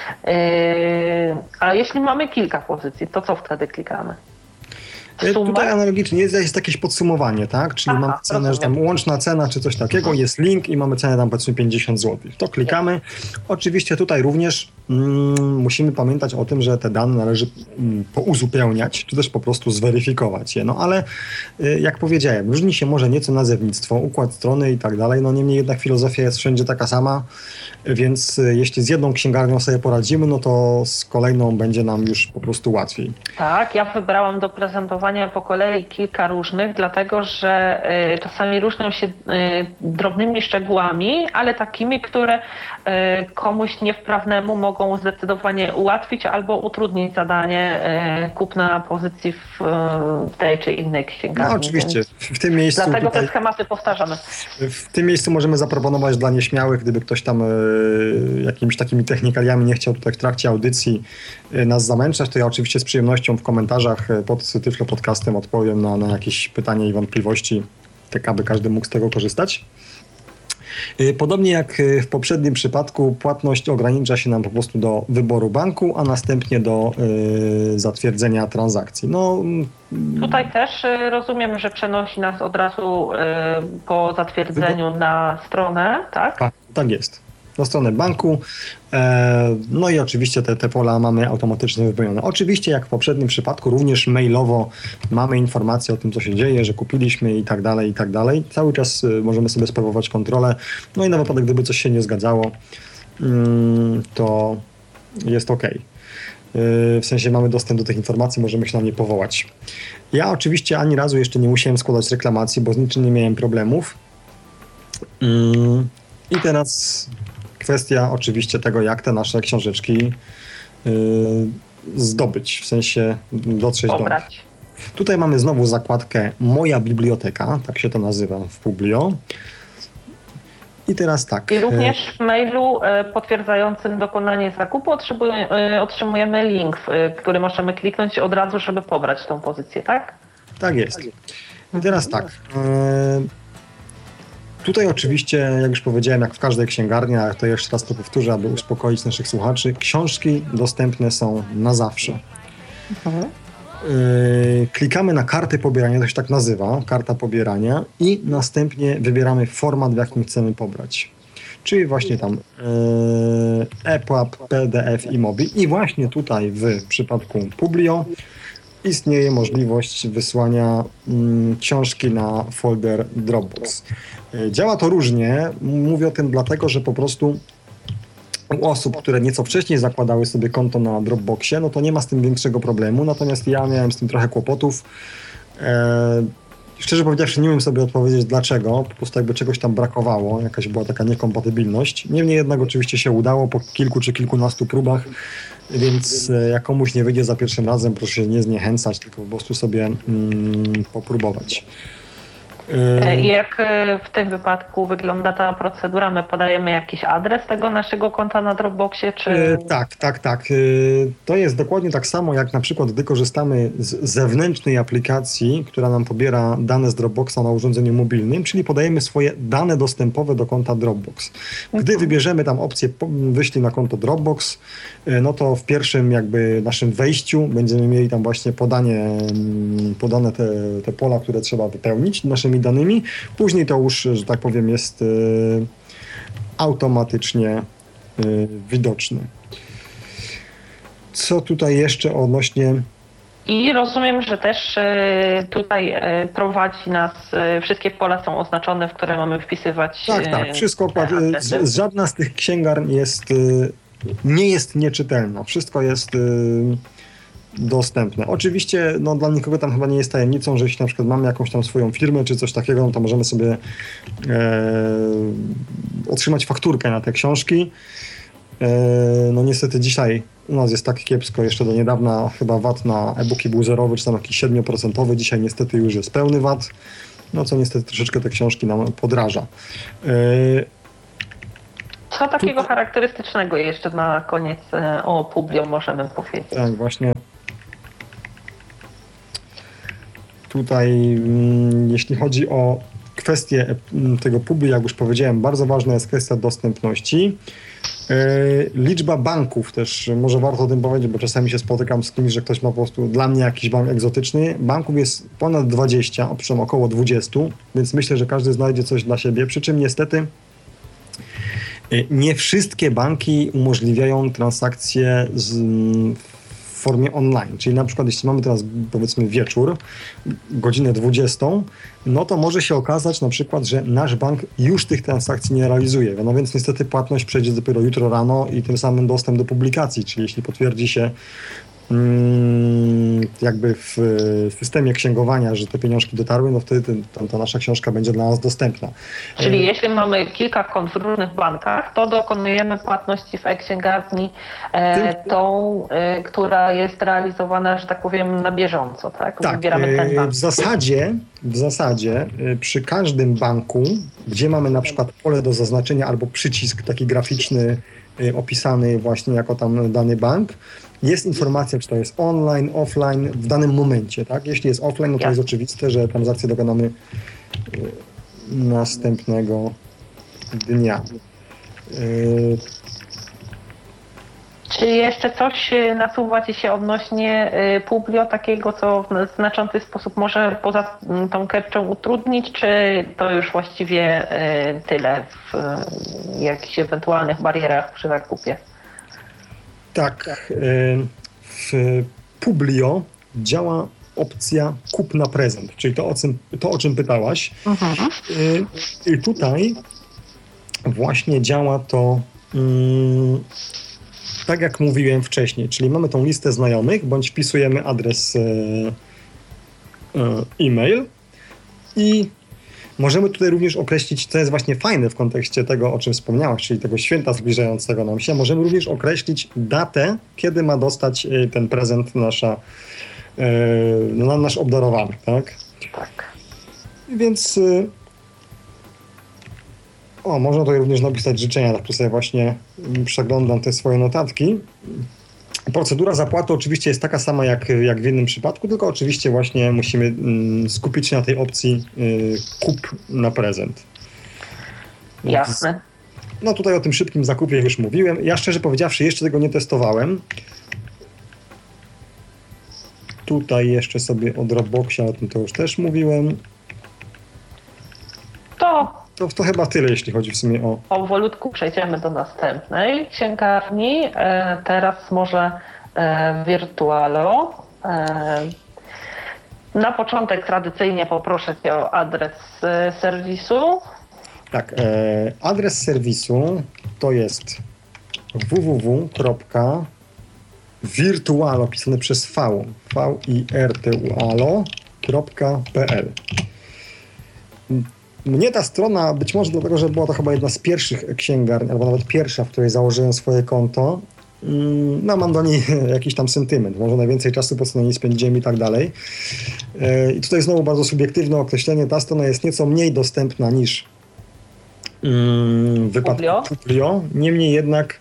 a jeśli mamy kilka pozycji, to co wtedy klikamy? Suma? Tutaj analogicznie jest, jest jakieś podsumowanie, tak? Czyli Aha, mamy cenę, że tam łączna cena czy coś takiego, jest link i mamy cenę tam powiedzmy pięćdziesiąt złotych. To klikamy. Oczywiście tutaj również mm, musimy pamiętać o tym, że te dane należy mm, pouzupełniać, czy też po prostu zweryfikować je. No ale y, jak powiedziałem, różni się może nieco nazewnictwo, układ strony i tak dalej, no niemniej jednak filozofia jest wszędzie taka sama, więc y, jeśli z jedną księgarnią sobie poradzimy, no to z kolejną będzie nam już po prostu łatwiej. Tak, ja wybrałam do prezentowania po kolei kilka różnych, dlatego że y, czasami różnią się y, drobnymi szczegółami, ale takimi, które y, komuś niewprawnemu mogą zdecydowanie ułatwić albo utrudnić zadanie y, kupna pozycji w y, tej czy innej księgarni. No oczywiście, w tym miejscu... Dlatego tutaj, te schematy powtarzamy. W tym miejscu możemy zaproponować dla nieśmiałych, gdyby ktoś tam y, jakimiś takimi technikaliami nie chciał tutaj w trakcie audycji y, nas zamęczać, to ja oczywiście z przyjemnością w komentarzach pod Tyflo Podcastem odpowiem na, na jakieś pytania i wątpliwości, tak aby każdy mógł z tego korzystać. Podobnie jak w poprzednim przypadku, płatność ogranicza się nam po prostu do wyboru banku, a następnie do y, zatwierdzenia transakcji. No, tutaj też rozumiem, że przenosi nas od razu y, po zatwierdzeniu wybor... na stronę, tak? Tak, tak jest. Na stronę banku, e, no i oczywiście te, te pola mamy automatycznie wypełnione. Oczywiście jak w poprzednim przypadku również mailowo mamy informacje o tym, co się dzieje, że kupiliśmy i tak dalej, i tak dalej. Cały czas y, możemy sobie sprawować kontrolę, no i na wypadek, gdyby coś się nie zgadzało, y, to jest ok. Y, w sensie mamy dostęp do tych informacji, możemy się na nie powołać. Ja oczywiście ani razu jeszcze nie musiałem składać reklamacji, bo z niczym nie miałem problemów. Y, I teraz kwestia oczywiście tego, jak te nasze książeczki yy, zdobyć, w sensie dotrzeć Pobrać. do nich. Tutaj mamy znowu zakładkę Moja biblioteka, tak się to nazywa w Publio. I teraz tak. I również w mailu potwierdzającym dokonanie zakupu otrzymujemy link, który możemy kliknąć od razu, żeby pobrać tą pozycję, tak? Tak jest. I teraz tak. Yy, Tutaj oczywiście, jak już powiedziałem, jak w każdej księgarni, ale to jeszcze raz to powtórzę, aby uspokoić naszych słuchaczy, książki dostępne są na zawsze. Mhm. Yy, klikamy na kartę pobierania, to się tak nazywa, karta pobierania i następnie wybieramy format, w jakim chcemy pobrać. Czyli właśnie tam yy, E P U B, P D F i Mobi. I właśnie tutaj w przypadku Publio istnieje możliwość wysłania mm, książki na folder Dropbox. Działa to różnie. Mówię o tym dlatego, że po prostu u osób, które nieco wcześniej zakładały sobie konto na Dropboxie, no to nie ma z tym większego problemu. Natomiast ja miałem z tym trochę kłopotów. E, szczerze powiedziawszy, nie wiem sobie odpowiedzieć dlaczego. Po prostu jakby czegoś tam brakowało. Jakaś była taka niekompatybilność. Niemniej jednak oczywiście się udało po kilku czy kilkunastu próbach. Więc jak komuś nie wyjdzie za pierwszym razem, proszę się nie zniechęcać, tylko po prostu sobie mm, popróbować. I jak w tym wypadku wygląda ta procedura? My podajemy jakiś adres tego naszego konta na Dropboxie, czy... E, tak, tak, tak. E, to jest dokładnie tak samo, jak na przykład gdy korzystamy z zewnętrznej aplikacji, która nam pobiera dane z Dropboxa na urządzeniu mobilnym, czyli podajemy swoje dane dostępowe do konta Dropbox. Gdy mhm. wybierzemy tam opcję wyślij na konto Dropbox, e, no to w pierwszym jakby naszym wejściu będziemy mieli tam właśnie podanie, podane te, te pola, które trzeba wypełnić naszymi danymi. Później to już, że tak powiem, jest y, automatycznie y, widoczne. Co tutaj jeszcze odnośnie I rozumiem, że też e, tutaj e, prowadzi nas, e, wszystkie pola są oznaczone, w które mamy wpisywać. Tak, tak, wszystko, e, z, żadna z tych księgarni jest, e, nie jest nieczytelna, wszystko jest e, dostępne. Oczywiście no, dla nikogo tam chyba nie jest tajemnicą, że jeśli na przykład mamy jakąś tam swoją firmę czy coś takiego, no to możemy sobie e, otrzymać fakturkę na te książki. No niestety dzisiaj u nas jest tak kiepsko, jeszcze do niedawna chyba V A T na e-booki był zerowy, czy tam jakiś siedem procent, dzisiaj niestety już jest pełny V A T, no co niestety troszeczkę te książki nam podraża. Co takiego tu... charakterystycznego jeszcze na koniec o Publio możemy powiedzieć? Tak, właśnie tutaj jeśli chodzi o kwestię tego Publio, jak już powiedziałem, bardzo ważna jest kwestia dostępności. Liczba banków też, może warto o tym powiedzieć, bo czasami się spotykam z kimś, że ktoś ma po prostu dla mnie jakiś bank egzotyczny. Banków jest ponad dwadzieścia, owszem około dwadzieścia, więc myślę, że każdy znajdzie coś dla siebie, przy czym niestety nie wszystkie banki umożliwiają transakcje z, w formie online, czyli na przykład jeśli mamy teraz powiedzmy wieczór, godzinę dwudziestą, no to może się okazać na przykład, że nasz bank już tych transakcji nie realizuje, no więc niestety płatność przejdzie dopiero jutro rano i tym samym dostęp do publikacji, czyli jeśli potwierdzi się mm, jakby w systemie księgowania, że te pieniążki dotarły, no wtedy ta, ta nasza książka będzie dla nas dostępna. Czyli e... jeśli mamy kilka kont w różnych bankach, to dokonujemy płatności w e-księgarni e, Tym... tą, e, która jest realizowana, że tak powiem, na bieżąco, tak? Tak, Wybieramy ten bank. W zasadzie, w zasadzie e, przy każdym banku, gdzie mamy na przykład pole do zaznaczenia albo przycisk taki graficzny e, opisany właśnie jako tam dany bank, jest informacja, czy to jest online, offline w danym momencie, tak? Jeśli jest offline, no to jest oczywiste, że transakcję dokonamy następnego dnia. Czy jeszcze coś nasuwa Ci się odnośnie Publio takiego, co w znaczący sposób może poza tą captchą utrudnić, czy to już właściwie tyle w jakichś ewentualnych barierach przy zakupie? Tak, w Publio działa opcja kup na prezent, czyli to, o czym, to, o czym pytałaś. Mhm. I tutaj właśnie działa to tak, jak mówiłem wcześniej, czyli mamy tą listę znajomych, bądź wpisujemy adres e-mail i możemy tutaj również określić, co jest właśnie fajne w kontekście tego, o czym wspomniałaś, czyli tego święta zbliżającego nam się. Możemy również określić datę, kiedy ma dostać ten prezent nasza, no, nasz obdarowany, tak? Tak. Więc o, można tutaj również napisać życzenia, tak tu sobie właśnie przeglądam te swoje notatki. Procedura zapłaty oczywiście jest taka sama jak, jak w innym przypadku, tylko oczywiście właśnie musimy mm, skupić się na tej opcji y, kup na prezent. Jasne. No tutaj o tym szybkim zakupie już mówiłem. Ja szczerze powiedziawszy jeszcze tego nie testowałem. Tutaj jeszcze sobie o Dropboxie, o tym to już też mówiłem. To... To, to chyba tyle, jeśli chodzi w sumie o... Powolutku przejdziemy do następnej księgarni. E, teraz może e, Virtualo. E, na początek tradycyjnie poproszę Cię o adres e, serwisu. Tak, e, adres serwisu to jest www.virtualo, pisane przez V, V I R T U A L O kropka P L. Mnie ta strona, być może dlatego, że była to chyba jedna z pierwszych księgarni, albo nawet pierwsza, w której założyłem swoje konto, no mam do niej jakiś tam sentyment, może najwięcej czasu po prostu na niej spędziłem i tak dalej. I tutaj znowu bardzo subiektywne określenie, ta strona jest nieco mniej dostępna niż w wypadku Publio, niemniej jednak,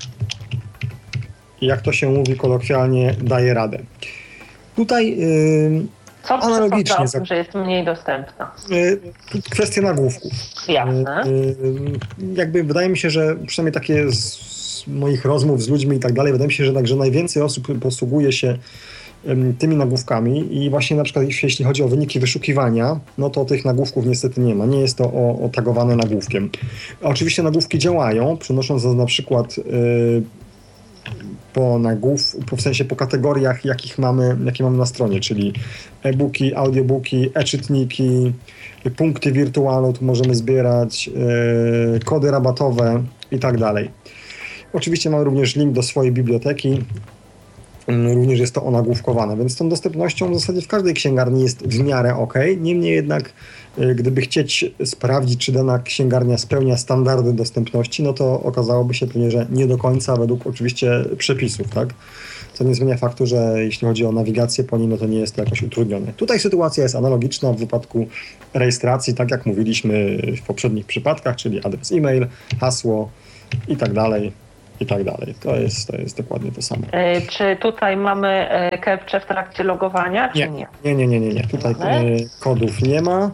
jak to się mówi kolokwialnie, daje radę. Tutaj Co analogicznie, za... że jest mniej dostępna? Kwestia nagłówków. Jasne. Jakby wydaje mi się, że przynajmniej takie z moich rozmów z ludźmi i tak dalej, wydaje mi się, że także najwięcej osób posługuje się tymi nagłówkami i właśnie na przykład jeśli chodzi o wyniki wyszukiwania, no to tych nagłówków niestety nie ma. Nie jest to otagowane nagłówkiem. Oczywiście nagłówki działają, przynosząc na przykład yy, po nagłów, po, w sensie po kategoriach, jakich mamy, jakie mamy na stronie, czyli e-booki, audiobooki, e-czytniki, punkty wirtualne, tu możemy zbierać, yy, kody rabatowe i tak dalej. Oczywiście mamy również link do swojej biblioteki, yy, również jest to onagłówkowane, więc z tą dostępnością w zasadzie w każdej księgarni jest w miarę ok. Niemniej jednak, yy, gdyby chcieć sprawdzić, czy dana księgarnia spełnia standardy dostępności, no to okazałoby się pewnie, że nie do końca według oczywiście przepisów, tak? Co nie zmienia faktu, że jeśli chodzi o nawigację po nim, no to nie jest to jakoś utrudnione. Tutaj sytuacja jest analogiczna w wypadku rejestracji, tak jak mówiliśmy w poprzednich przypadkach, czyli adres e-mail, hasło i tak dalej, i tak dalej. To jest, to jest dokładnie to samo. E, czy tutaj mamy captcha w trakcie logowania, czy nie? Nie, nie, nie, nie, nie. nie. Tutaj e, kodów nie ma.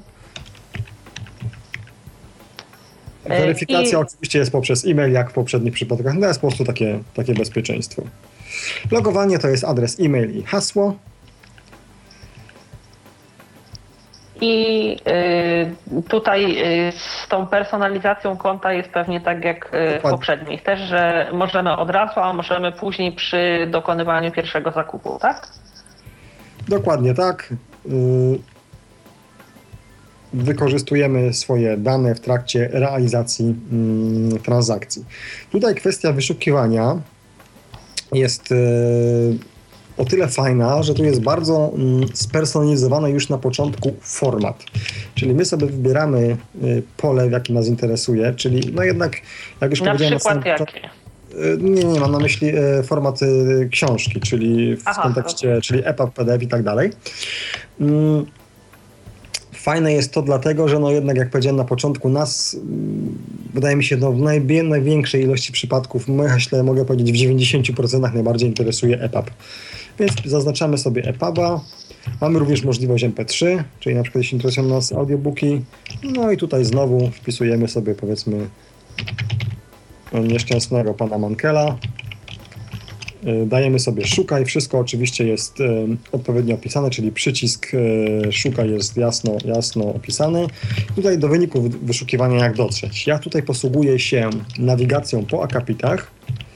Weryfikacja I... oczywiście jest poprzez e-mail, jak w poprzednich przypadkach. No jest po prostu takie, takie bezpieczeństwo. Logowanie to jest adres e-mail i hasło. I y, tutaj y, z tą personalizacją konta jest pewnie tak jak y, w poprzednich też, że możemy od razu, a możemy później przy dokonywaniu pierwszego zakupu, tak? Dokładnie tak. Y, wykorzystujemy swoje dane w trakcie realizacji y, transakcji. Tutaj kwestia wyszukiwania jest y, o tyle fajna, że tu jest bardzo y, spersonalizowany już na początku format. Czyli my sobie wybieramy y, pole, w jakim nas interesuje, czyli no jednak, jak już na powiedziałem... Przykład na jakie? Y, nie, nie, mam na myśli y, format y, książki, czyli w Aha, kontekście, okay. czyli EPUB, P D F i tak dalej. Y, Fajne jest to dlatego, że no jednak, jak powiedziałem na początku, nas, wydaje mi się, no w najwie, największej ilości przypadków, myślę, mogę powiedzieć w dziewięćdziesięciu procentach najbardziej interesuje EPUB. Więc zaznaczamy sobie EPUBa. Mamy również możliwość M P trzy, czyli na przykład jeśli interesują nas audiobooki. No i tutaj znowu wpisujemy sobie, powiedzmy, nieszczęsnego pana Mankela. Dajemy sobie szukaj, wszystko oczywiście jest e, odpowiednio opisane, czyli przycisk e, szukaj jest jasno, jasno opisany. Tutaj do wyniku wyszukiwania jak dotrzeć. Ja tutaj posługuję się nawigacją po akapitach.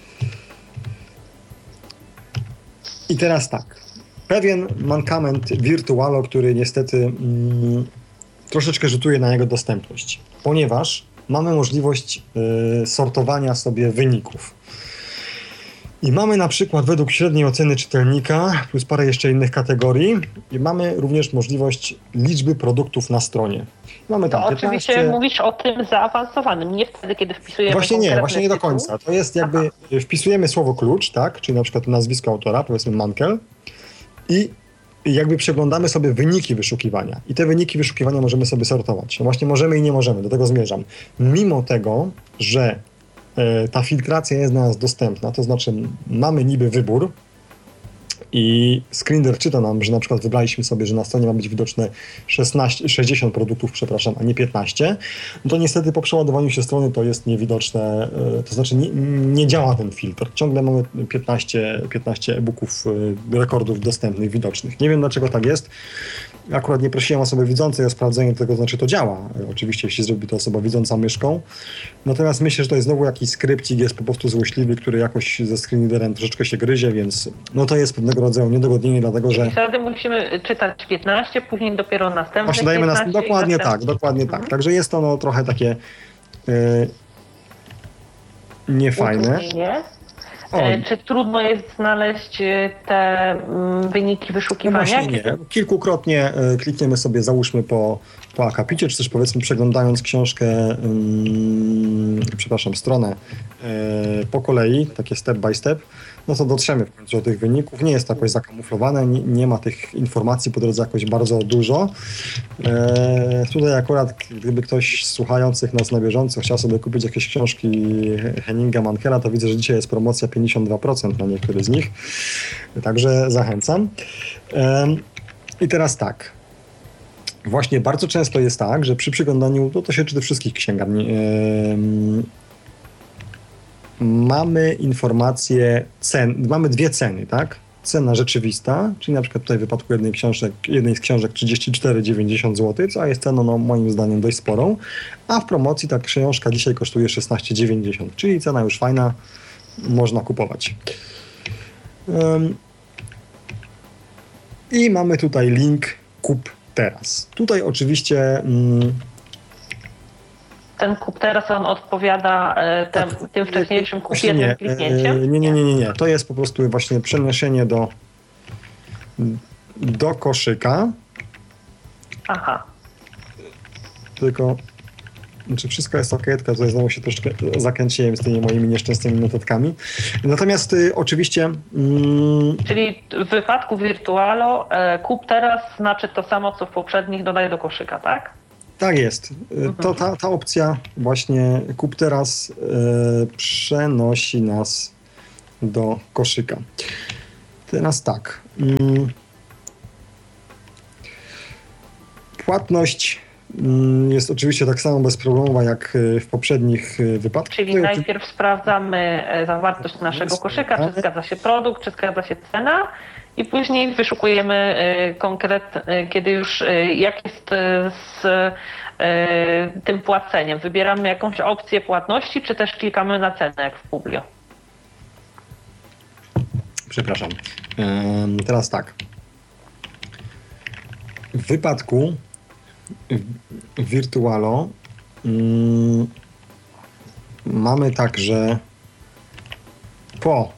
I teraz tak, pewien mankament Virtualo, który niestety mm, troszeczkę rzutuje na jego dostępność, ponieważ mamy możliwość y, sortowania sobie wyników. I mamy na przykład według średniej oceny czytelnika, plus parę jeszcze innych kategorii, i mamy również możliwość liczby produktów na stronie. Mamy tam to piętnaście... oczywiście mówisz o tym zaawansowanym, nie wtedy, kiedy wpisujemy Właśnie nie, właśnie nie do końca. To jest jakby, Aha. wpisujemy słowo klucz, tak, czyli na przykład nazwisko autora, powiedzmy Mankel, i jakby przeglądamy sobie wyniki wyszukiwania. I te wyniki wyszukiwania możemy sobie sortować. No właśnie możemy i nie możemy, do tego zmierzam. Mimo tego, że ta filtracja jest dla nas dostępna, to znaczy mamy niby wybór i screener czyta nam, że na przykład wybraliśmy sobie, że na stronie ma być widoczne szesnaście, sześćdziesiąt produktów, przepraszam, a nie piętnaście, no to niestety po przeładowaniu się strony to jest niewidoczne, to znaczy nie, nie działa ten filtr. Ciągle mamy piętnaście, piętnaście e-booków, rekordów dostępnych, widocznych. Nie wiem, dlaczego tak jest. Akurat nie prosiłem osoby widzącej o sprawdzenie tego, znaczy to działa. Oczywiście, jeśli zrobi to osoba widząca myszką. Natomiast myślę, że to jest znowu jakiś skrypcik, jest po prostu złośliwy, który jakoś ze screenreaderem troszeczkę się gryzie, więc no to jest pewnego rodzaju niedogodnienie, dlatego że... I wtedy musimy czytać piętnaście, później dopiero następne Właśnie dajemy nas... Dokładnie następne... tak, dokładnie mhm. tak. Także jest to no, trochę takie yy, niefajne. Utrudnienie. O. Czy trudno jest znaleźć te wyniki wyszukiwania? No właśnie nie. Kilkukrotnie klikniemy sobie, załóżmy po, po akapicie, czy też powiedzmy przeglądając książkę, um, przepraszam, stronę um, po kolei, takie step by step, no to dotrzemy w końcu do tych wyników. Nie jest to jakoś zakamuflowane, nie, nie ma tych informacji po drodze jakoś bardzo dużo. E, tutaj akurat, gdyby ktoś z słuchających nas na bieżąco chciał sobie kupić jakieś książki Henninga Mankela, to widzę, że dzisiaj jest promocja pięćdziesiąt dwa procent na niektóre z nich. Także zachęcam. E, I teraz tak. Właśnie bardzo często jest tak, że przy przyglądaniu, no to się czyta wszystkich księgarni, e, mamy informacje cen, mamy dwie ceny, tak? Cena rzeczywista, czyli na przykład tutaj w wypadku jednej, książek, jednej z książek trzydzieści cztery dziewięćdziesiąt złotych, co jest ceną no, moim zdaniem dość sporą, a w promocji ta książka dzisiaj kosztuje szesnaście dziewięćdziesiąt, czyli cena już fajna, można kupować. I mamy tutaj link kup teraz. Tutaj oczywiście mm, ten kup teraz, on odpowiada tem, tak, tym wcześniejszym kup jednym nie, kliknięciem? Nie, nie, nie, nie, nie. To jest po prostu właśnie przeniesienie do, do koszyka. Aha. Tylko, czy wszystko jest ok, tylko tutaj znowu się troszkę zakręciłem z tymi moimi nieszczęsnymi notatkami. Natomiast y, oczywiście... Mm, Czyli w wypadku Virtualo e, kup teraz znaczy to samo, co w poprzednich, dodaj do koszyka, tak? Tak jest. To, ta, ta opcja właśnie kup teraz e, przenosi nas do koszyka. Teraz tak. Mm, płatność mm, jest oczywiście tak samo bezproblemowa jak w poprzednich wypadkach. Czyli Tutaj najpierw sprawdzamy zawartość naszego koszyka, czy zgadza się produkt, czy zgadza się cena. I później wyszukujemy konkret, kiedy już jak jest z tym płaceniem. Wybieramy jakąś opcję płatności, czy też klikamy na cenę, jak w Publio. Przepraszam. Teraz tak. W wypadku Virtualo mm, mamy tak, że po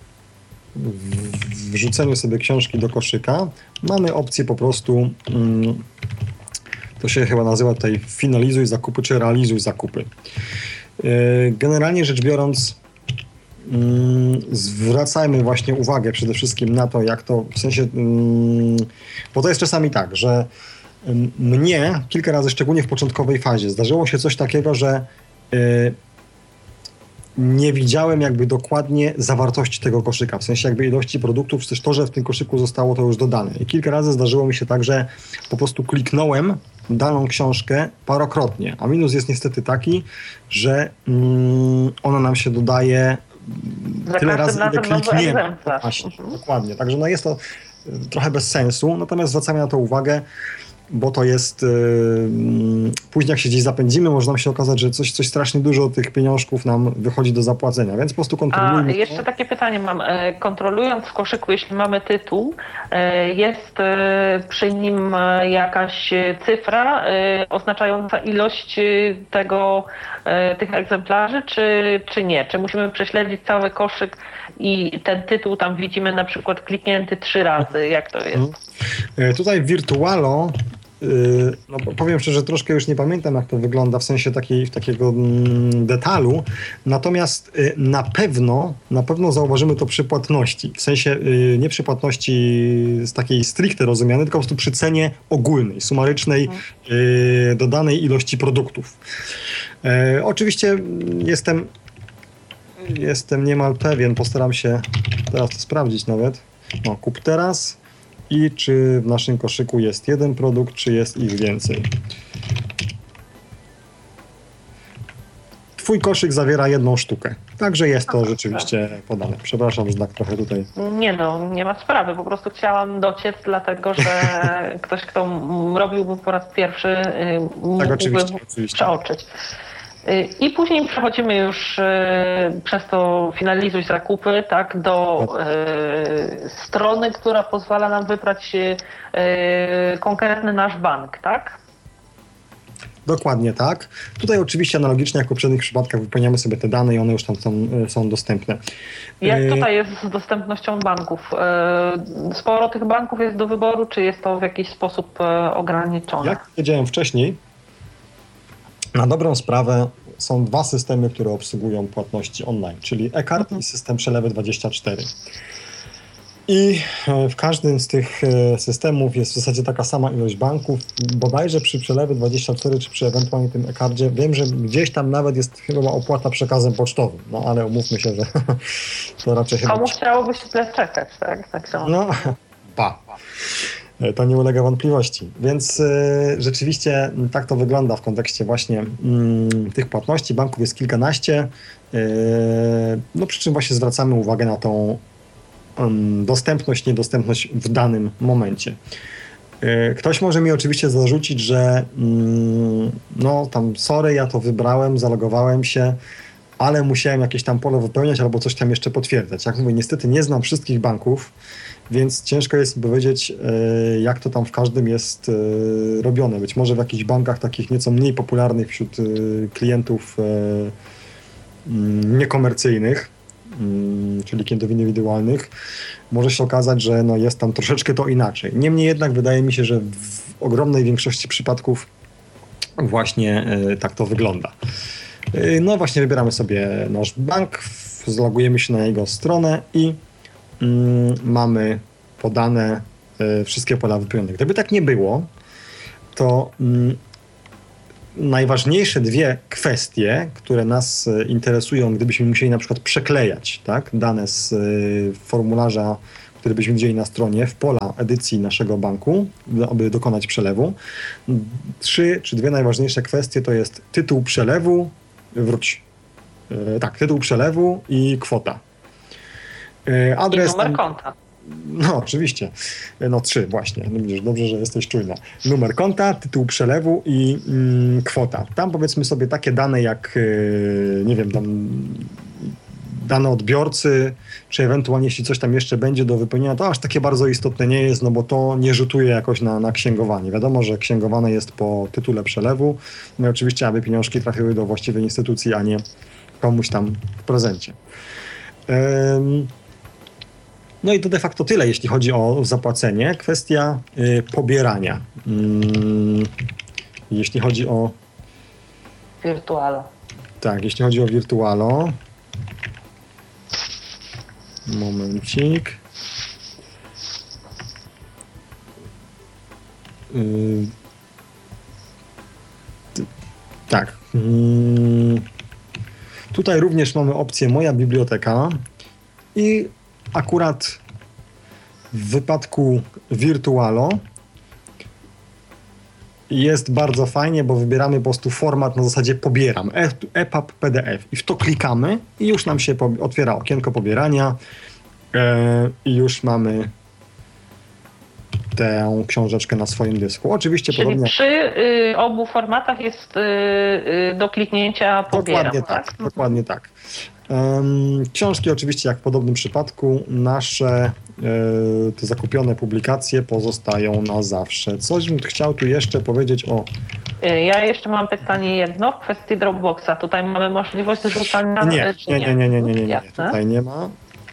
wrzuceniu sobie książki do koszyka mamy opcję po prostu, mm, to się chyba nazywa tutaj finalizuj zakupy, czy realizuj zakupy. Yy, generalnie rzecz biorąc, yy, zwracajmy właśnie uwagę przede wszystkim na to, jak to w sensie, yy, bo to jest czasami tak, że yy, mnie kilka razy, szczególnie w początkowej fazie, zdarzyło się coś takiego, że yy, nie widziałem jakby dokładnie zawartości tego koszyka, w sensie jakby ilości produktów, czy też to, że w tym koszyku zostało to już dodane. I kilka razy zdarzyło mi się tak, że po prostu kliknąłem daną książkę parokrotnie, a minus jest niestety taki, że mm, ona nam się dodaje Za tyle razy, ile klikniemy. Właśnie, dokładnie, także no jest to trochę bez sensu, natomiast zwracamy na to uwagę, bo to jest, yy, później jak się gdzieś zapędzimy, może nam się okazać, że coś, coś strasznie dużo tych pieniążków nam wychodzi do zapłacenia, więc po prostu kontrolujmy. A jeszcze to. Takie pytanie mam. Kontrolując w koszyku, jeśli mamy tytuł, jest przy nim jakaś cyfra oznaczająca ilość tego, tych egzemplarzy, czy, czy nie? Czy musimy prześledzić cały koszyk i ten tytuł tam widzimy na przykład kliknięty trzy razy? Jak to jest? Tutaj w Virtualo, no powiem szczerze, troszkę już nie pamiętam, jak to wygląda w sensie takiej, takiego mm, detalu, natomiast y, na pewno na pewno zauważymy to przy płatności, w sensie y, nie przy płatności z takiej stricte rozumianej, tylko po prostu przy cenie ogólnej, sumarycznej y, dodanej ilości produktów. Y, oczywiście jestem jestem niemal pewien, postaram się teraz to sprawdzić nawet. No, kup teraz. I czy w naszym koszyku jest jeden produkt, czy jest ich więcej. Twój koszyk zawiera jedną sztukę. Także jest to rzeczywiście podane. Przepraszam, że tak trochę tutaj... Nie no, nie ma sprawy. Po prostu chciałam dociec, dlatego że ktoś, kto robiłby po raz pierwszy, mógłby tak, oczywiście, oczywiście. przeoczyć. I później przechodzimy już przez to finalizuj zakupy, tak, do y, strony, która pozwala nam wybrać y, konkretny nasz bank, tak? Dokładnie tak. Tutaj oczywiście analogicznie jak w poprzednich przypadkach wypełniamy sobie te dane i one już tam są, są dostępne. Jak tutaj jest z dostępnością banków? Sporo tych banków jest do wyboru, czy jest to w jakiś sposób ograniczone? Jak powiedziałem wcześniej, na dobrą sprawę są dwa systemy, które obsługują płatności online, czyli e-card mhm. i system przelewy dwadzieścia cztery. I w każdym z tych systemów jest w zasadzie taka sama ilość banków. Bodajże przy przelewie dwadzieścia cztery czy przy ewentualnie tym e-cardzie wiem, że gdzieś tam nawet jest chyba opłata przekazem pocztowym. No ale umówmy się, że to raczej chyba... Komu chciałoby się tyle czekać, tak? tak no, pa. To nie ulega wątpliwości. Więc y, rzeczywiście tak to wygląda w kontekście właśnie y, tych płatności. Banków jest kilkanaście. Y, no przy czym właśnie zwracamy uwagę na tą y, dostępność, niedostępność w danym momencie. Y, ktoś może mi oczywiście zarzucić, że y, no tam sorry, ja to wybrałem, zalogowałem się, ale musiałem jakieś tam pole wypełniać albo coś tam jeszcze potwierdzać. Jak mówię, niestety nie znam wszystkich banków, więc ciężko jest mi powiedzieć, jak to tam w każdym jest robione. Być może w jakichś bankach takich nieco mniej popularnych wśród klientów niekomercyjnych, czyli klientów indywidualnych, może się okazać, że no jest tam troszeczkę to inaczej. Niemniej jednak wydaje mi się, że w ogromnej większości przypadków właśnie tak to wygląda. No właśnie wybieramy sobie nasz bank, zlogujemy się na jego stronę i mm, mamy podane y, wszystkie pola wypełnione. Gdyby tak nie było, to mm, najważniejsze dwie kwestie, które nas y, interesują, gdybyśmy musieli na przykład przeklejać, tak, dane z y, formularza, który byśmy widzieli na stronie, w pola edycji naszego banku, aby dokonać przelewu. Trzy czy dwie najważniejsze kwestie to jest tytuł przelewu, wróć, e, tak, tytuł przelewu i kwota. E, adres... I numer tam, konta. No oczywiście, no trzy właśnie, no widzisz, dobrze, że jesteś czujna. Numer konta, tytuł przelewu i mm, kwota. Tam powiedzmy sobie takie dane jak, e, nie wiem, tam dane odbiorcy, czy ewentualnie jeśli coś tam jeszcze będzie do wypełnienia, to aż takie bardzo istotne nie jest, no bo to nie rzutuje jakoś na, na księgowanie. Wiadomo, że księgowane jest po tytule przelewu, no i oczywiście, aby pieniążki trafiły do właściwej instytucji, a nie komuś tam w prezencie. Um, no i to de facto tyle, jeśli chodzi o zapłacenie. Kwestia y, pobierania. Um, jeśli chodzi o... Wirtualo. Tak, jeśli chodzi o Wirtualo, momencik. Yy, t- tak. Yy, tutaj również mamy opcję Moja biblioteka i akurat w wypadku Wirtualo jest bardzo fajnie, bo wybieramy po prostu format na zasadzie pobieram, E P U B, P D F i w to klikamy i już nam się otwiera okienko pobierania yy, i już mamy tę książeczkę na swoim dysku. Oczywiście Czyli podobnie... przy y, obu formatach jest y, y, do kliknięcia pobieram, Dokładnie tak, tak? Dokładnie tak. Um, książki oczywiście jak w podobnym przypadku nasze y, te zakupione publikacje pozostają na zawsze. Coś bym chciał tu jeszcze powiedzieć o... Ja jeszcze mam pytanie jedno w kwestii Dropboxa. Tutaj mamy możliwość zrzucania... Nie, czy nie, nie, nie, nie, nie, nie, nie. Jasne. Tutaj nie ma.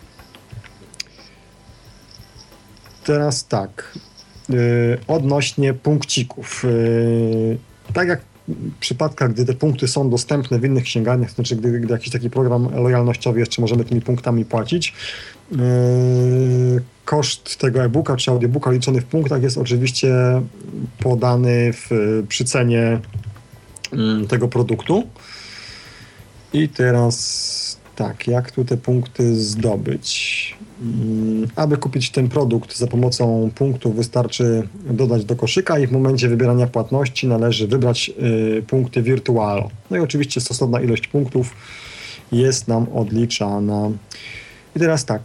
Teraz tak, yy, odnośnie punkcików. Yy, tak jak w przypadkach, gdy te punkty są dostępne w innych księgarniach, znaczy gdy, gdy jakiś taki program lojalnościowy jeszcze możemy tymi punktami płacić, yy, koszt tego e-booka czy audiobooka liczony w punktach jest oczywiście podany w, przy cenie yy, tego produktu. I teraz tak, jak tu te punkty zdobyć? Aby kupić ten produkt za pomocą punktów wystarczy dodać do koszyka i w momencie wybierania płatności należy wybrać y, punkty Wirtualo. No i oczywiście stosowna ilość punktów jest nam odliczana. I teraz tak,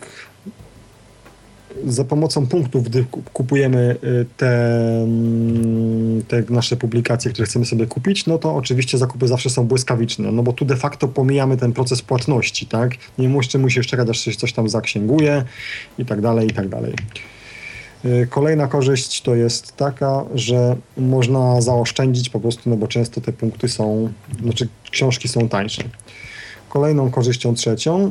za pomocą punktów, gdy kupujemy te, te nasze publikacje, które chcemy sobie kupić, no to oczywiście zakupy zawsze są błyskawiczne, no bo tu de facto pomijamy ten proces płatności, tak? Nie musisz, musisz czekać, aż się coś tam zaksięguje i tak dalej, i tak dalej. Kolejna korzyść to jest taka, że można zaoszczędzić po prostu, no bo często te punkty są, znaczy książki są tańsze. Kolejną korzyścią trzecią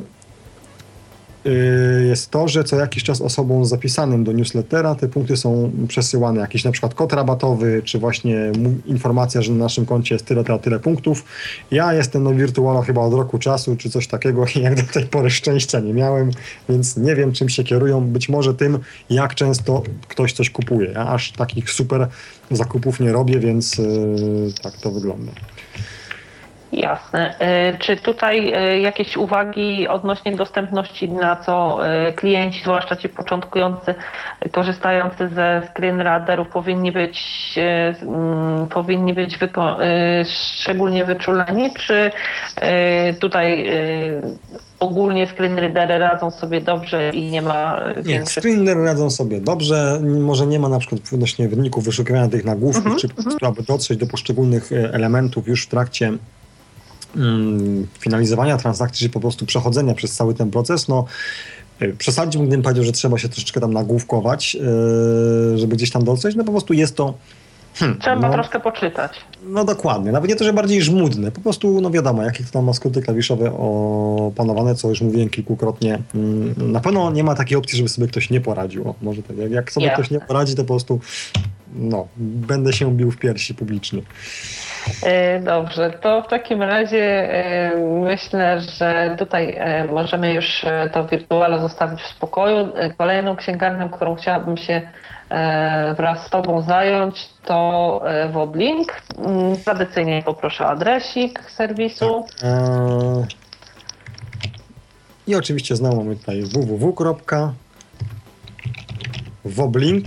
jest to, że co jakiś czas osobom zapisanym do newslettera te punkty są przesyłane, jakiś na przykład kod rabatowy, czy właśnie informacja, że na naszym koncie jest tyle, tyle, tyle punktów. Ja jestem na Wirtualo chyba od roku czasu, czy coś takiego i jak do tej pory szczęścia nie miałem, więc nie wiem, czym się kierują. Być może tym, jak często ktoś coś kupuje. Ja aż takich super zakupów nie robię, więc yy, tak to wygląda. Jasne. Czy tutaj jakieś uwagi odnośnie dostępności, na co klienci, zwłaszcza ci początkujący, korzystający ze screenreaderów powinni być, powinni być wyko- szczególnie wyczuleni, czy tutaj ogólnie screenreadery radzą sobie dobrze i nie ma większych... Nie, screenreadery radzą sobie dobrze, może nie ma na przykład odnośnie wyników wyszukiwania tych nagłówków, mm-hmm, czy mm-hmm. aby dotrzeć do poszczególnych elementów już w trakcie mm, finalizowania transakcji, czy po prostu przechodzenia przez cały ten proces, no przesadziłbym, gdybym powiedział, że trzeba się troszeczkę tam nagłówkować, yy, żeby gdzieś tam docenić, no po prostu jest to... Hmm, Trzeba no, troszkę poczytać. No dokładnie, nawet nie to, że bardziej żmudne, po prostu, no wiadomo, jakie to tam ma skróty klawiszowe opanowane, co już mówiłem kilkukrotnie. Na pewno nie ma takiej opcji, żeby sobie ktoś nie poradził. O, może tak, jak, jak sobie Jasne. ktoś nie poradzi, to po prostu no, będę się bił w piersi publicznie. Dobrze, to w takim razie myślę, że tutaj możemy już to wirtuala zostawić w spokoju. Kolejną księgarnią, którą chciałabym się wraz z Tobą zająć, to Woblink. Tradycyjnie poproszę adresik serwisu. Tak. Eee... I oczywiście znowu mamy tutaj w w w kropka woblink